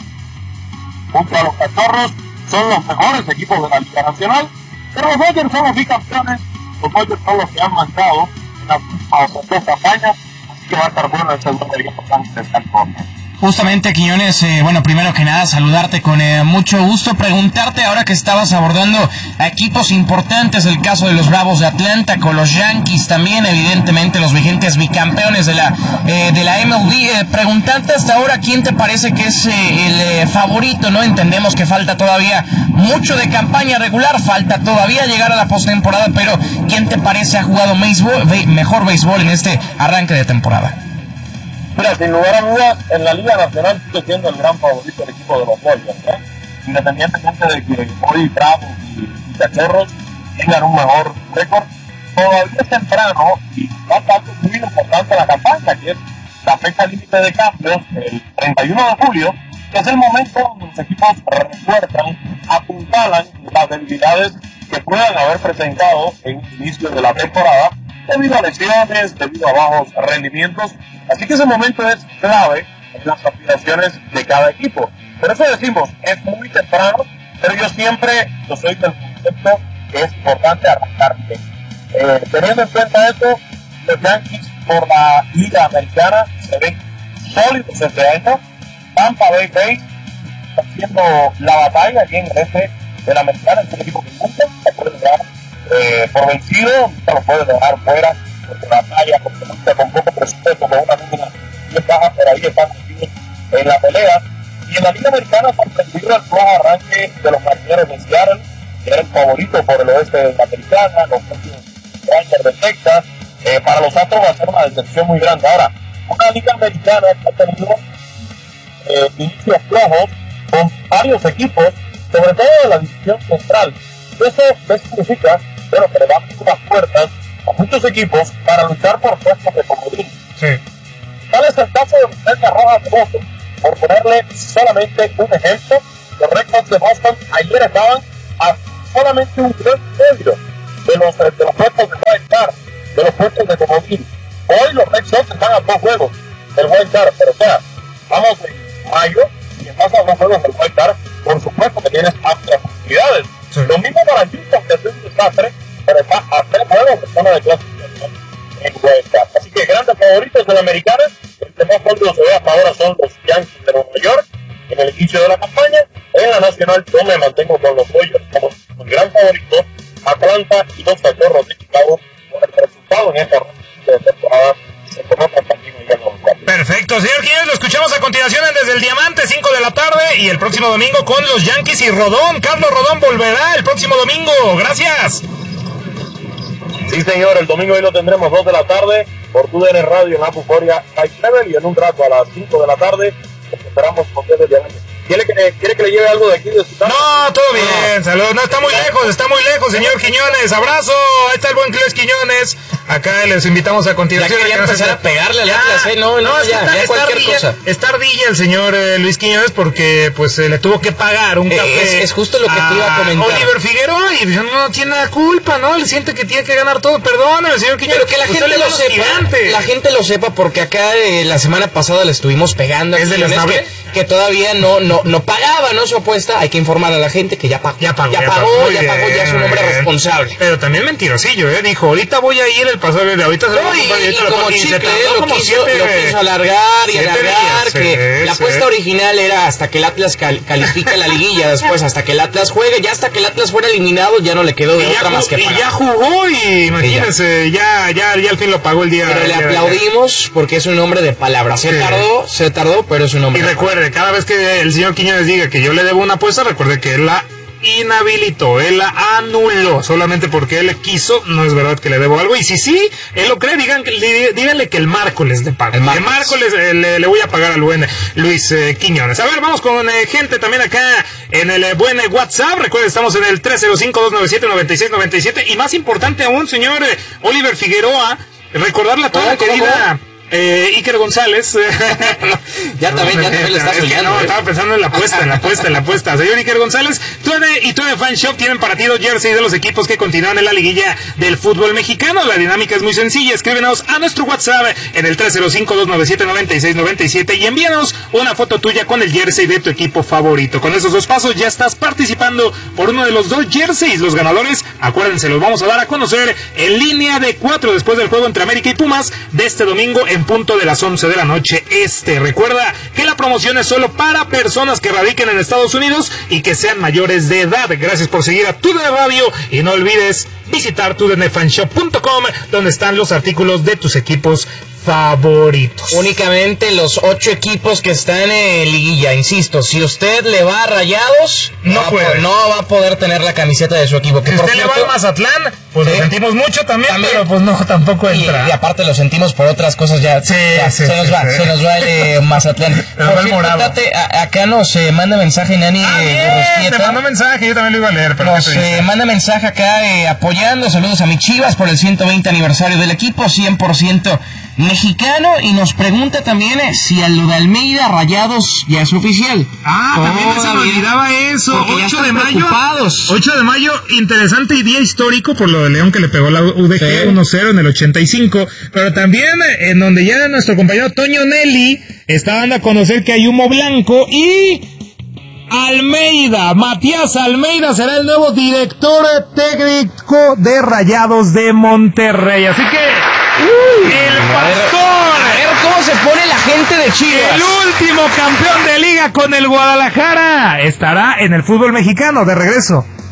junto a los Cachorros, son los mejores equipos de la Liga Nacional, pero los Dodgers son los bicampeones. Los Dodgers son los que han marcado en las últimas 2 campañas, así que va a estar bueno el segundo de Los Ángeles, California. Justamente, Quiñones, primero que nada, saludarte con mucho gusto, preguntarte ahora que estabas abordando a equipos importantes, el caso de los Bravos de Atlanta, con los Yankees también, evidentemente los vigentes bicampeones de la MLB, preguntarte hasta ahora quién te parece que es el favorito, ¿no? Entendemos que falta todavía mucho de campaña regular, falta todavía llegar a la postemporada, pero ¿quién te parece ha jugado mejor béisbol en este arranque de temporada? Mira, sin lugar a dudas, en la Liga Nacional sigue siendo el gran favorito el equipo de los Dodgers, independientemente de que hoy Bravos y Cachorros tengan un mejor récord. Todavía es temprano y falta algo muy importante en la campaña, que es la fecha límite de cambios, el 31 de julio, que es el momento donde los equipos refuerzan, apuntalan las debilidades que puedan haber presentado en el inicio de la temporada, debido a lesiones, debido a bajos rendimientos. Así que ese momento es clave en las aspiraciones de cada equipo. Por eso decimos, es muy temprano, pero yo soy del concepto que es importante arrancar bien. Teniendo en cuenta eso, los Yankees por la Liga Americana se ven sólidos este año. Tampa Bay Rays está haciendo la batalla aquí en el este del Americano. Es un equipo que nunca se puede dar por vencido, nunca lo puede dejar fuera, porque la talla, porque nunca con poco presupuesto, con una nómina bien baja, pero ahí están metidos en la pelea. Y en la Liga Americana ha sorprendido el flojo arranque de los Marineros de Seattle, que era el favorito por el oeste de la Americana, los Rangers de Texas. Para los Astros va a ser una decepción muy grande. Ahora, una Liga Americana que ha tenido inicios flojos con varios equipos, sobre todo de la división central. Eso significa, bueno, que le dan unas puertas a muchos equipos para luchar por puestos de comodín. Sí. Tal es el caso de los Medias Rojas de Boston. Por ponerle solamente un ejemplo, los Red Sox de Boston ayer estaban a solamente un gran medio de los puestos de wild card, de los puestos de comodín. Hoy los Red Sox están a 2 juegos del wild card, pero o sea, vamos en mayo y estás a 2 juegos del wild card, por supuesto que tienes amplias posibilidades. Sí. Lo mismo para Houston, que es un desastre, pero está a 3 juegos de zona de clasificación en wild card. Así que grandes favoritos de la Americana. El que más sólido se ve hasta ahora son los Yankees de Nueva York en el inicio de la campaña. En la Nacional yo me mantengo con los Dodgers como un gran favorito. Atlanta y los Cachorros de Chicago con el resultado en esta temporada se colocan también en el lugar. Perfecto, señor Quiñones, lo escuchamos a continuación en Desde el Diamante, 5 de la tarde, y el próximo domingo con los Yankees y Rodón. Carlos Rodón volverá el próximo domingo. Gracias. Sí, señor, el domingo hoy lo tendremos 2 de la tarde por TUDN Radio en Apuforia High Level, y en un rato a las 5 de la tarde esperamos con Desde el Diamante. ¿Quiere que le lleve algo de aquí de su casa? No, todo bien, saludos. No, está muy lejos, señor Quiñones. Abrazo, ahí está el buen Cles Quiñones. Acá les invitamos a continuación. Ya quería empezar a pegarle al Atlas, no, ya cualquier cosa. Está ardilla el señor Luis Quiñones porque pues le tuvo que pagar un café. Es justo lo que te iba a comentar. Oliver Figueroa, y no tiene la culpa, ¿no? Le siente que tiene que ganar todo. Perdóname, señor Quiñones. Pero que la gente lo sepa. La gente lo sepa porque acá la semana pasada le estuvimos pegando. Es de las que todavía no pagaba, ¿no? Su apuesta. Hay que informar a la gente que ya pagó, ya es un hombre responsable. Pero también mentirosillo, dijo, ahorita voy a ir el pasado, ahorita se lo voy a comprar, y como chicle, lo quiso alargar, que la apuesta original era hasta que el Atlas califica la liguilla, después hasta que el Atlas juegue, ya hasta que el Atlas fuera eliminado, ya no le quedó de otra más que pagar. Y ya jugó, y imagínense, ya al fin lo pagó el día. Pero le aplaudimos porque es un hombre de palabra. Se tardó, pero es un hombre de palabra. Y recuerde, cada vez que el señor Quiñones diga que yo le debo una apuesta, recuerde que él la inhabilitó, él la anuló solamente porque él quiso. No es verdad que le debo algo, y si él lo cree, díganle que el miércoles le pago. El miércoles le voy a pagar al buen Luis Quiñones. A ver, vamos con gente también acá en el buen WhatsApp. Recuerden, estamos en el 305-297-9697, y más importante aún, señor Oliver Figueroa, recordarle a toda la querida Iker González. ya también le está soñando. No, estaba pensando en la apuesta. Señor Iker González, TUDN y TUDN Fan Shop tienen para ti 2 jerseys de los equipos que continúan en la liguilla del fútbol mexicano. La dinámica es muy sencilla. Escríbenos a nuestro WhatsApp en el 305-297-9697 y envíanos una foto tuya con el jersey de tu equipo favorito. Con esos 2 pasos ya estás participando por uno de los 2 jerseys. Los ganadores, acuérdense, los vamos a dar a conocer en línea de 4 después del juego entre América y Pumas de este domingo en punto de las 11 de la noche Recuerda que la promoción es solo para personas que radiquen en Estados Unidos y que sean mayores de edad. Gracias por seguir a TUDN Radio, y no olvides visitar tudnfanshop.com, donde están los artículos de tus equipos favoritos. Únicamente los 8 equipos que están en liguilla. Insisto, si usted le va a Rayados, no va a poder tener la camiseta de su equipo. Si usted le va al Mazatlán, pues lo sentimos mucho también, pero pues no, tampoco entra. Y aparte lo sentimos por otras cosas, se nos va el Mazatlán. Acá nos manda mensaje Nani te mandó mensaje, yo también lo iba a leer. Pero nos manda mensaje acá apoyando. Saludos a mi Chivas por el 120 aniversario del equipo, 100% mexicano, y nos pregunta también si a lo de Almeida Rayados ya es oficial. También se me olvidaba eso. 8 de mayo. 8 de mayo, interesante y día histórico por lo de León, que le pegó la UDG 1-0 en el 85, pero también en donde ya nuestro compañero Toño Nelly está dando a conocer que hay humo blanco, y Matías Almeida será el nuevo director técnico de Rayados de Monterrey. Así que el pastor, a ver cómo se pone la gente de Chivas. El último campeón de liga con el Guadalajara estará en el fútbol mexicano de regreso.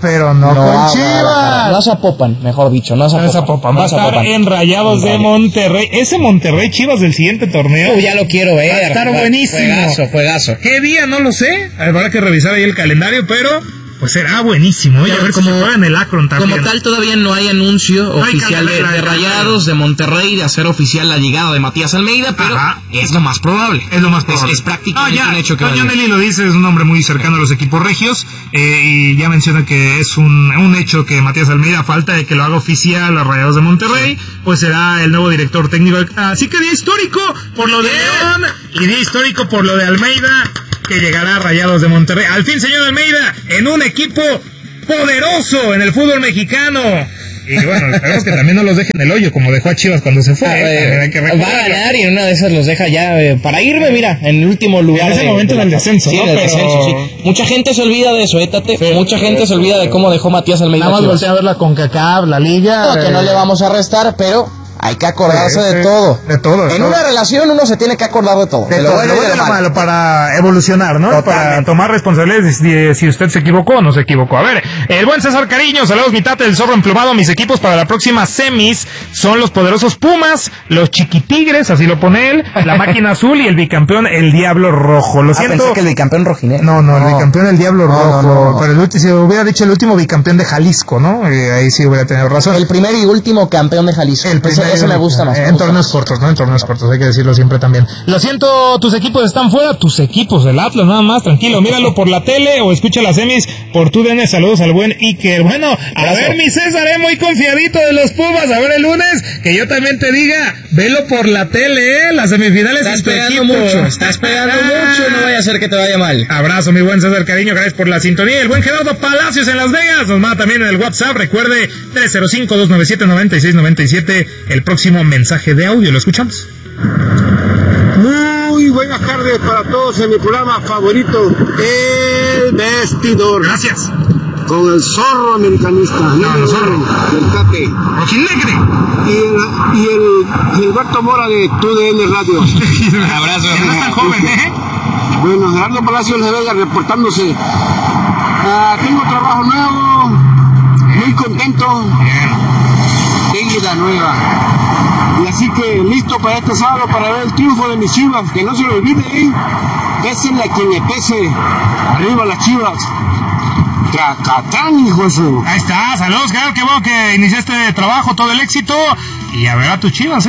pero no con Chivas. No se apopan, mejor dicho, no se apopan. Va a estar en Rayados de Monterrey. Ese Monterrey Chivas del siguiente torneo. Ya lo quiero ver. Va a estar buenísimo. Juegazo. ¿Qué día? No lo sé. Habrá que revisar ahí el calendario, pero pues será buenísimo. Y a ver cómo juega en el Akron también. Como tal, todavía no hay anuncio oficial de Rayados, de Monterrey, de hacer oficial la llegada de Matías Almeida, pero es lo más probable. Es prácticamente un hecho que Toño Nelly lo dice, es un hombre muy cercano a los equipos regios, y ya menciona que es un hecho que Matías Almeida, a falta de que lo haga oficial a Rayados de Monterrey, pues será el nuevo director técnico. Así que día histórico por lo de León y día histórico por lo de Almeida, que llegará a Rayados de Monterrey. Al fin, señor Almeida, en un equipo poderoso en el fútbol mexicano. Y bueno, esperemos que también no los dejen en el hoyo como dejó a Chivas cuando se fue. Va a ganar y en una de esas los deja ya para irme, mira, en el último lugar. En ese momento del descenso, sí, ¿no? Del descenso, sí. Mucha gente se olvida de eso, Tate. Sí, mucha gente se olvida de cómo dejó Matías Almeida. Nada más voltea a ver la CONCACAF, la Liga. No, que no le vamos a restar, pero hay que acordarse de todo. De todo. En una relación uno se tiene que acordar de todo. De lo bueno y de lo malo para evolucionar, ¿no? Totalmente. Para tomar responsabilidades de si usted se equivocó o no se equivocó. A ver, el buen César Cariño, saludos mi Tate del Zorro Emplumado. Mis equipos para la próxima semis son los poderosos Pumas, los Chiquitigres, así lo pone él, la Máquina Azul y el bicampeón el Diablo Rojo. Lo siento. Pensé que el bicampeón rojinegro. No, el bicampeón el Diablo Rojo. No. Pero si hubiera dicho el último bicampeón de Jalisco, ¿no? Ahí sí hubiera tenido razón. El primer y último campeón de Jalisco. Eso me gusta más. En torneos cortos, ¿no? En torneos cortos, hay que decirlo siempre también. Lo siento, tus equipos están fuera, tus equipos, el Atlas, nada más, tranquilo, míralo por la tele o escucha las semis por TUDN. Saludos al buen Iker. Bueno, a ver, mi César, muy confiadito de los Pumas, a ver el lunes, que yo también te diga, velo por la tele, las semifinales. Estás pegando mucho, no vaya a ser que te vaya mal. Abrazo, mi buen César Cariño, gracias por la sintonía. El buen Gerardo Palacios en Las Vegas nos manda también en el WhatsApp, recuerde, 305-297-9697, el próximo mensaje de audio, lo escuchamos. Muy buenas tardes para todos en mi programa favorito, El Vestidor. Gracias. Con el Zorro americanista, el Zorro del Tate, Rojinegre y el Gilberto Mora de TUDN Radio. Un abrazo. No es tan joven, Bueno, Gerardo Palacios de Vega reportándose. Tengo trabajo nuevo, muy contento. Vida nueva. Y así que listo para este sábado para ver el triunfo de mis Chivas, que no se lo olvide, pésenle a quien le pese, arriba las Chivas. Tracatán, hijo eso. Ahí está, saludos, claro, qué bueno que iniciaste trabajo, todo el éxito, y a ver a tus Chivas,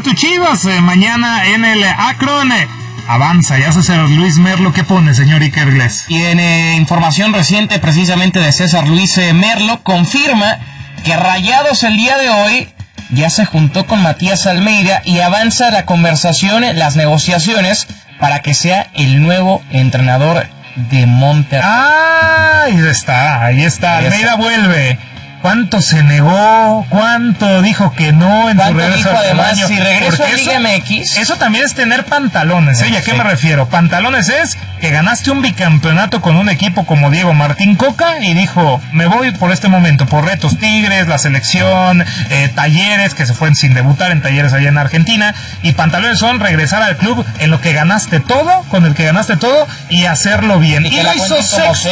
mañana en el Akron. Avanza, ya César Luis Merlo, ¿qué pone, señor Iker Gles? Y en información reciente precisamente de César Luis Merlo, confirma que Rayados el día de hoy ya se juntó con Matías Almeida y avanza la conversación, las negociaciones para que sea el nuevo entrenador de Monterrey. Ahí está, Almeida vuelve. ¿Cuánto se negó? ¿Cuánto dijo que no en su regreso al además, si regreso a Liga MX? Eso también es tener pantalones, ¿Y a qué me refiero? Pantalones es que ganaste un bicampeonato con un equipo como Diego Martín Coca y dijo, me voy por este momento, por retos Tigres, la selección, Talleres, que se fue sin debutar en Talleres allá en Argentina, y pantalones son regresar al club en lo que ganaste todo, con el que ganaste todo, y hacerlo bien. Y lo hizo sexto,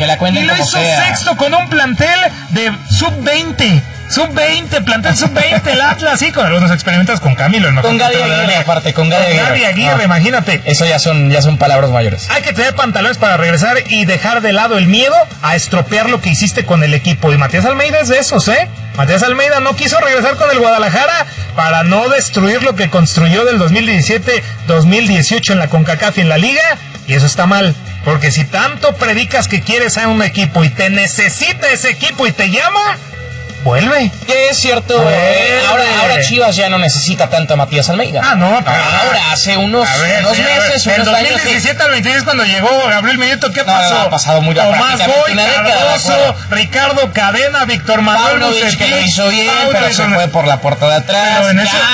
sexto con un plantel de sub-20, plantel sub-20, el Atlas, sí, con algunos experimentos con Camilo. Con Gaby Aguirre, aparte, con Gaby Aguirre, imagínate. Eso ya son palabras mayores. Hay que tener pantalones para regresar y dejar de lado el miedo a estropear lo que hiciste con el equipo. Y Matías Almeida es de esos, Matías Almeida no quiso regresar con el Guadalajara para no destruir lo que construyó del 2017-2018 en la CONCACAF y en la Liga, y eso está mal. Porque si tanto predicas que quieres a un equipo y te necesita ese equipo y te llama, vuelve. Que es cierto, ahora Chivas ya no necesita tanto a Matías Almeida. Ahora hace unos meses, en 2017 al 26 cuando llegó Gabriel Milito, ¿qué pasó? Ha pasado muy Tomás Boy, Cardoso, Ricardo Cadena, Víctor Manuel Bucetich, que lo hizo bien, pero se fue por la puerta de atrás.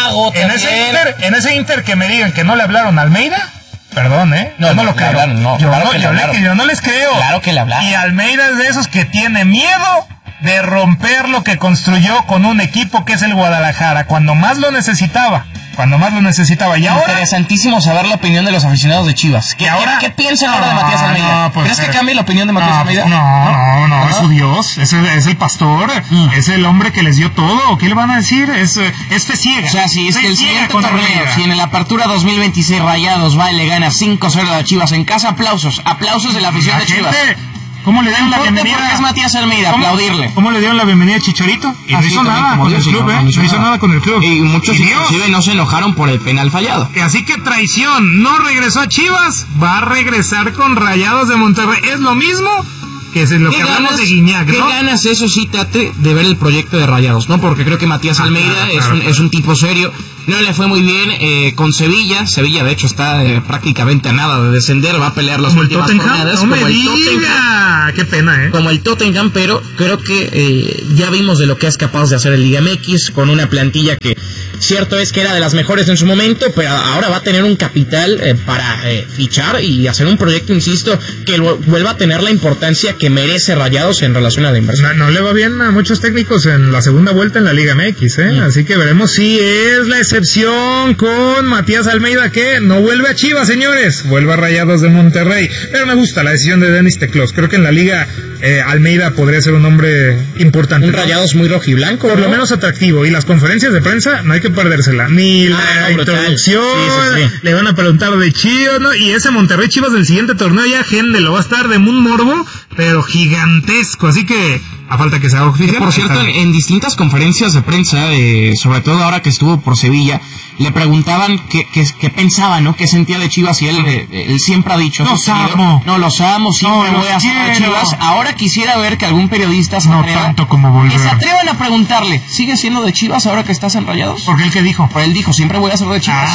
En ese Inter que me digan que no le hablaron a Almeida, perdón, yo no lo creo. Yo no les creo. Claro que le hablaron. Y Almeida es de esos que tiene miedo de romper lo que construyó con un equipo que es el Guadalajara, cuando más lo necesitaba, cuando más lo necesitaba. Y ahora... Interesantísimo saber la opinión de los aficionados de Chivas. ¿Qué piensan ahora de Matías Almeida? Pues, ¿Crees que cambie la opinión de Matías Almeida? No, es su Dios, es el pastor, es el hombre que les dio todo. ¿Qué le van a decir? Es fe ciega. O sea, si es que el siguiente torneo, si en el Apertura 2026 Rayados va y le gana 5-0 a Chivas en casa, aplausos de la afición de Chivas. ¿Cómo le dieron la bienvenida? Porque es Matías Almeida, aplaudirle. ¿Cómo le dieron la bienvenida a Chicharito? Y no hizo nada con el club, No hizo nada con el club. Y muchos inclusive no se enojaron por el penal fallado. Así que traición, no regresó a Chivas, va a regresar con Rayados de Monterrey. Es lo mismo que es lo que hablamos de Guiñac, ¿no? ¿Qué ganas, eso sí, Tate, de ver el proyecto de Rayados, ¿no? Porque creo que Matías Almeida es un tipo serio. No le fue muy bien con Sevilla. Sevilla, de hecho, está prácticamente a nada de descender. Va a pelear las últimas jornadas. No me diga. Qué pena, Como el Tottenham, pero creo que ya vimos de lo que es capaz de hacer el Liga MX con una plantilla que, cierto es que era de las mejores en su momento, pero ahora va a tener un capital para fichar y hacer un proyecto, insisto, que vuelva a tener la importancia que merece Rayados en relación a la inversión. No le va bien a muchos técnicos en la segunda vuelta en la Liga MX, Así que veremos si es la excepción con Matías Almeida, que no vuelve a Chivas, señores, vuelve a Rayados de Monterrey. Pero me gusta la decisión de Denis Teclos. Creo que en la Liga Almeida podría ser un hombre importante. Un Rayados muy rojiblanco, por lo menos atractivo. Y las conferencias de prensa no hay que perdérsela, ni la introducción. Sí. Le van a preguntar de Chivas, ¿no? Y ese Monterrey Chivas del siguiente torneo ya gente lo va a estar de un morbo, pero gigantesco. Así que a falta que se haga oficial. Por cierto, en distintas conferencias de prensa, sobre todo ahora que estuvo por Sevilla, le preguntaban qué pensaba, ¿no? ¿Qué sentía de Chivas? Y él siempre ha dicho... Los amo. Los amo, siempre voy a hacer Chivas. Ahora quisiera ver que algún periodista se tanto como volver. Que se atrevan a preguntarle, ¿sigue siendo de Chivas ahora que estás en Rayados? Porque él que dijo. Él dijo, siempre voy a ser de Chivas.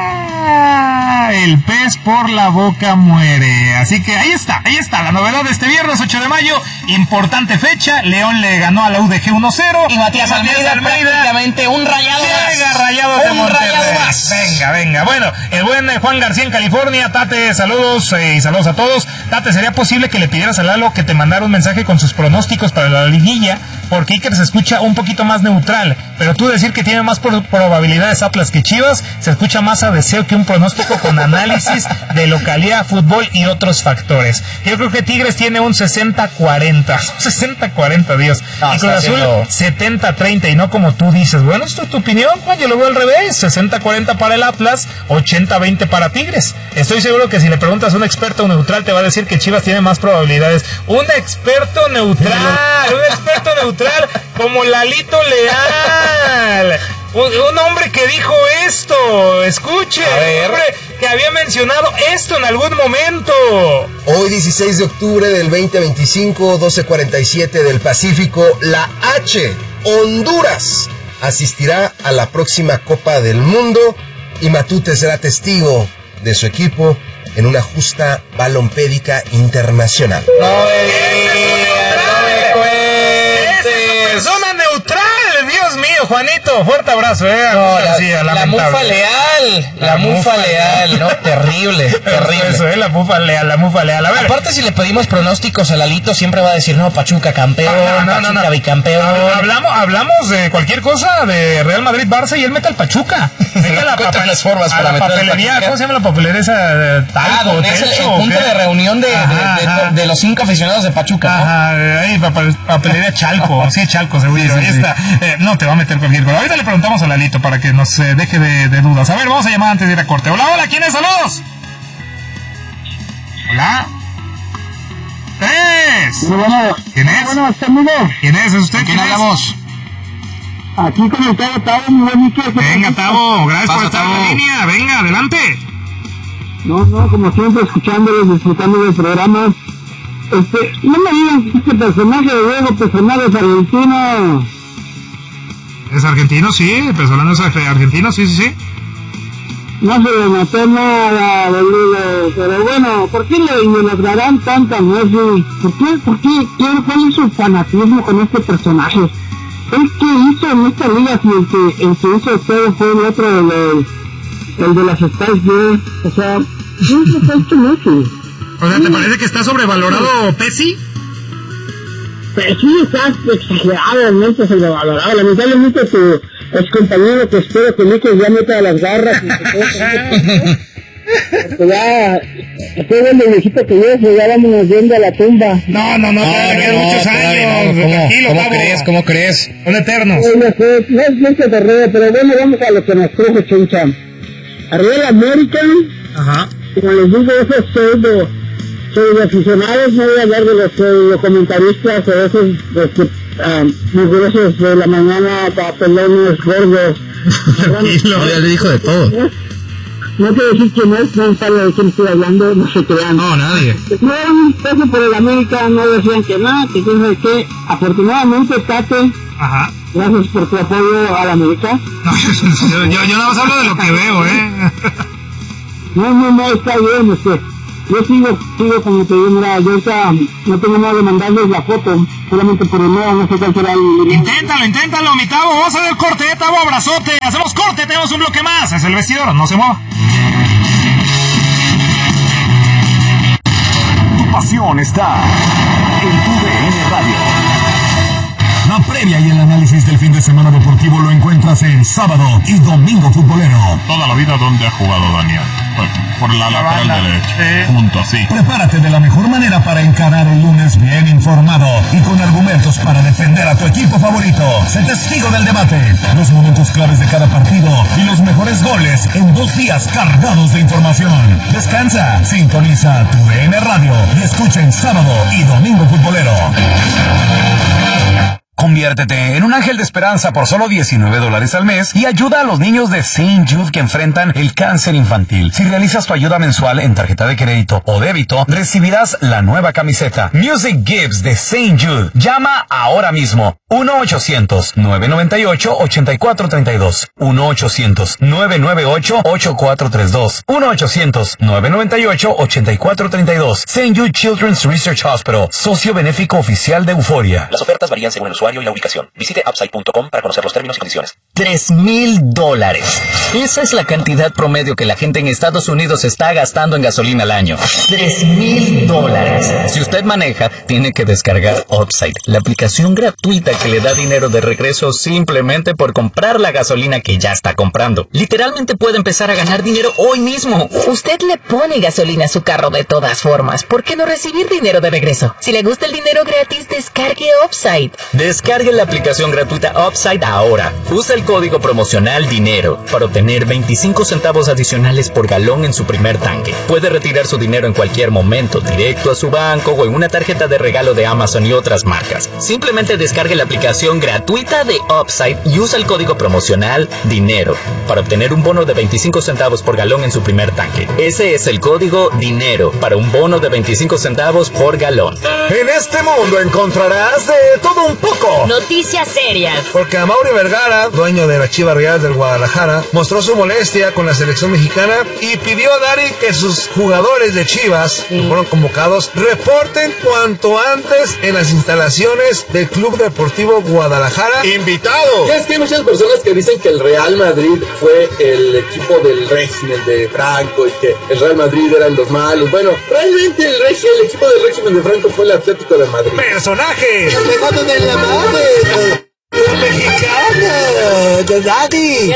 El pez por la boca muere. Así que ahí está la novedad de este viernes 8 de mayo. Importante fecha. León le ganó a la UDG 1-0. Y Matías Almeida prácticamente un rayado más. Rayados de Monterrey. Rayado más. Venga. Bueno, el buen Juan García en California. Tate, saludos y saludos a todos. Tate, ¿sería posible que le pidieras a Lalo que te mandara un mensaje con sus pronósticos para la liguilla? Porque Iker se escucha un poquito más neutral, pero tú decir que tiene más probabilidades Atlas que Chivas, se escucha más a deseo que un pronóstico con análisis de localidad, fútbol y otros factores. Yo creo que Tigres tiene un 60-40, 60-40, Dios. Y Cruz Azul 70-30, y no como tú dices. Bueno, esto es tu opinión, pues yo lo veo al revés, 60-40 para el Atlas, 80-20 para Tigres. Estoy seguro que si le preguntas a un experto neutral te va a decir que Chivas tiene más probabilidades. Un experto neutral como Lalito Leal. Un hombre que dijo esto, escuche, un hombre que había mencionado esto en algún momento. Hoy 16 de octubre del 2025, 12:47 del Pacífico, la H, Honduras, asistirá a la próxima Copa del Mundo y Matute será testigo de su equipo en una justa balompédica internacional. Persona neutral, Dios mío, Juanito, fuerte abrazo, la mufa leal, no, terrible. Eso, la mufa leal, a ver. Aparte, si le pedimos pronósticos a Lalito, siempre va a decir, no, Pachuca campeón, Pachuca bicampeón. Hablamos de cualquier cosa, de Real Madrid, Barça, y él mete al Pachuca. Mete las formas para meter papelería, ¿cómo se llama la papelería esa? Talco, es el punto de reunión de los 5 aficionados de Pachuca, ¿no? Ahí, papelería Chalco, sí, Chalco, seguro. Ahí está. No te va a meter cualquier cosa. Ahorita le preguntamos a Lalito para que nos deje de dudas. A ver, vamos a llamar antes de ir a corte. Hola, ¿quién es? ¡Saludos! Hola. ¿Quién es? Bueno, amigo. ¿Quién es? ¿Es usted? ¿Quién hablamos? Aquí con el Tavo, muy bonito. Venga, Tavo, gracias por estar en la línea. Venga, adelante. No, como siempre, escuchándoles, disfrutando del programa. No me digan que este personaje de Diego Pesolano es argentino. ¿Es argentino? Sí, el Pesolano es argentino, sí. No se le notó nada, boludo. Pero bueno, ¿por qué le idolatrarán tanto a Messi? ¿Por qué? ¿Cuál es su fanatismo con este personaje? ¿Qué hizo en esta liga si el que hizo todo fue el otro, el de las Spice Girls? O sea, ¿qué ha hecho Messi? O sea, ¿te parece que está sobrevalorado Pesci? Pesci está exageradamente sobrevalorado. Lamentablemente ex compañero que espero que Nico ya meta las garras y que porque ya, después del viejito que yo, ya vámonos viendo a la tumba. No, te quedan muchos años. Tranquilo, ¿Cómo crees? Son eternos. No se te ríe, pero bueno, vamos a lo que nos truje, Chencha. Arriba el América. Ajá. Como les digo, esos pseudo aficionados, no voy a hablar de los pseudo comentaristas o esos mugrosos de la mañana, papelones, gordos. Tranquilo, ya le dijo de todo. No quiero decir quién es, no sabe de quién estoy hablando, no se crean. No, nadie. No, un peso por el América, no decían que nada, que quién sabe qué. Afortunadamente, Tate, ajá, gracias por tu apoyo al América. No, yo nada más hablo de lo que veo, No, está bien, yo sigo como te digo, mira, yo ahorita no tengo nada de mandarles la foto, solamente por el medio, no sé cuál será el... Inténtalo, mi Tavo, vamos a hacer el corte, Tavo, abrazote, hacemos corte, tenemos un bloque más, es el vestidor, no se mueva. Tu pasión está en tu DN Radio. La previa y el análisis del fin de semana deportivo lo encuentras en Sábado y Domingo Futbolero. Toda la vida donde ha jugado Daniel. Por la lateral derecha. Junto así. Prepárate de la mejor manera para encarar el lunes bien informado y con argumentos para defender a tu equipo favorito. Sé testigo del debate, los momentos claves de cada partido y los mejores goles en 2 días cargados de información. Descansa, sintoniza tu DN Radio y escucha en Sábado y Domingo Futbolero. Conviértete en un ángel de esperanza por solo $19 al mes y ayuda a los niños de St. Jude que enfrentan el cáncer infantil. Si realizas tu ayuda mensual en tarjeta de crédito o débito, recibirás la nueva camiseta Music Gives de St. Jude. Llama ahora mismo. 1-800-998-8432. 1-800-998-8432. 1-800-998-8432. St. Jude Children's Research Hospital, socio benéfico oficial de Euforia. Las ofertas varían según el usuario y la ubicación. Visite upside.com para conocer los términos y condiciones. $3,000. Esa es la cantidad promedio que la gente en Estados Unidos está gastando en gasolina al año. $3,000. Si usted maneja, tiene que descargar Upside, la aplicación gratuita que le da dinero de regreso simplemente por comprar la gasolina que ya está comprando. Literalmente puede empezar a ganar dinero hoy mismo. Usted le pone gasolina a su carro de todas formas. ¿Por qué no recibir dinero de regreso? Si le gusta el dinero gratis, descargue Upside. Descargue la aplicación gratuita Upside ahora. Usa el código promocional DINERO para obtener 25 centavos adicionales por galón en su primer tanque. Puede retirar su dinero en cualquier momento, directo a su banco o en una tarjeta de regalo de Amazon y otras marcas. Simplemente descargue la aplicación gratuita de Upside y usa el código promocional DINERO para obtener un bono de 25 centavos por galón en su primer tanque. Ese es el código DINERO para un bono de 25 centavos por galón. En este mundo encontrarás de todo un poco. Noticias serias. Porque Amaury Vergara, dueño de las Chivas Rayadas del Guadalajara, mostró su molestia con la selección mexicana y pidió a Dari que sus jugadores de Chivas, que fueron convocados, reporten cuanto antes en las instalaciones del Club Deportivo Guadalajara. ¡Invitado! Y es que hay muchas personas que dicen que el Real Madrid fue el equipo del régimen de Franco y que el Real Madrid eran los malos. Bueno, realmente el equipo del régimen de Franco fue el Atlético de Madrid. ¡Personajes! de la madre! ¡Mexicana! ¡De Daddy!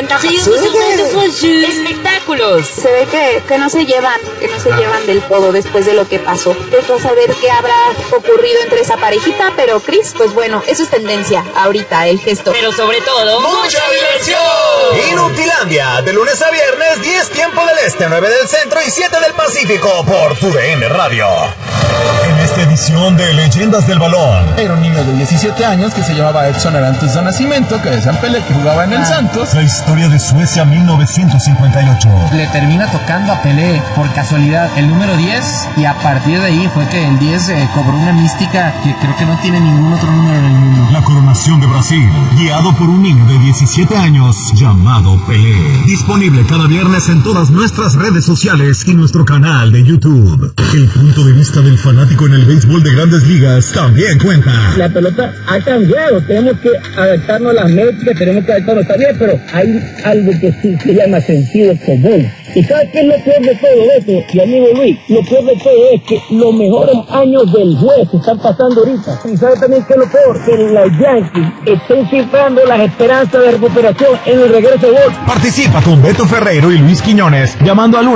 Espectáculos. Se ve que no se llevan del todo después de lo que pasó. Después saber qué habrá ocurrido entre esa parejita, pero Chris, pues bueno, eso es tendencia ahorita, el gesto. Pero sobre todo, ¡mucha diversión! Inutilandia, de lunes a viernes, 10 tiempo del este, 9 del centro y 7 del Pacífico, por tu DN Radio. En esta edición de Leyendas del Balón, era un niño de 17 años que se llamaba Edson Arantes de Nacimiento, que decían Pelé, que jugaba en el Santos. La historia de Suecia 1958. Le termina tocando a Pelé por casualidad el número 10 y a partir de ahí fue que el 10 cobró una mística que creo que no tiene ningún otro número en el mundo. La coronación de Brasil, guiado por un niño de 17 años llamado Pelé. Disponible cada viernes en todas nuestras redes sociales y nuestro canal de YouTube. El punto de vista del fanático en el béisbol de Grandes Ligas también cuenta. La pelota ha cambiado, tenemos que adaptarnos a las métricas, tenemos que adaptarnos, está bien, pero hay algo que sí se llama sentido común. ¿Y sabes qué es lo peor de todo eso, mi amigo Luis? Lo peor de todo es que los mejores años del juez están pasando ahorita. ¿Y sabes también qué es lo peor? Que los Yankees están cifrando las esperanzas de recuperación en el regreso de gol. Participa con Beto Ferreiro y Luis Quiñones llamando al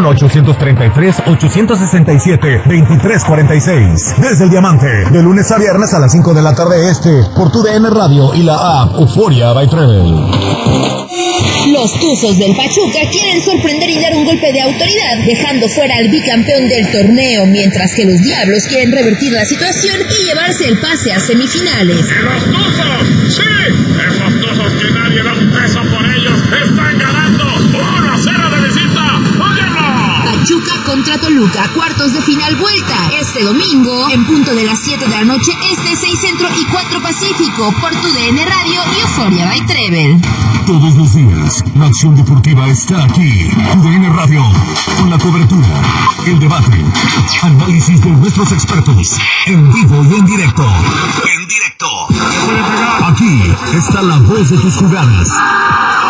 1-833-867-2346. Desde el Diamante, de lunes a viernes a las 5 de la tarde por tu DN Radio y la app Euforia by Travel. Los Tuzos del Pachuca quieren sorprender y dar un golpe de autoridad, dejando fuera al bicampeón del torneo, mientras que los Diablos quieren revertir la situación y llevarse el pase a semifinales. ¡Los Tuzos! ¡Sí! ¡Esos Tuzos que nadie da un peso por ellos! ¡Están ganando 1-0 de visita! ¡Óyelo! Pachuca contra Toluca, cuartos de final vuelta, este domingo, en punto de las 7 de la noche, 6 Centro y 4 Pacífico, por tu DN Radio y Euforia by Travel. Todos los días, la acción deportiva está aquí. TUDN Radio, con la cobertura, el debate, análisis de nuestros expertos, en vivo y en directo. Aquí está la voz de tus jugadas.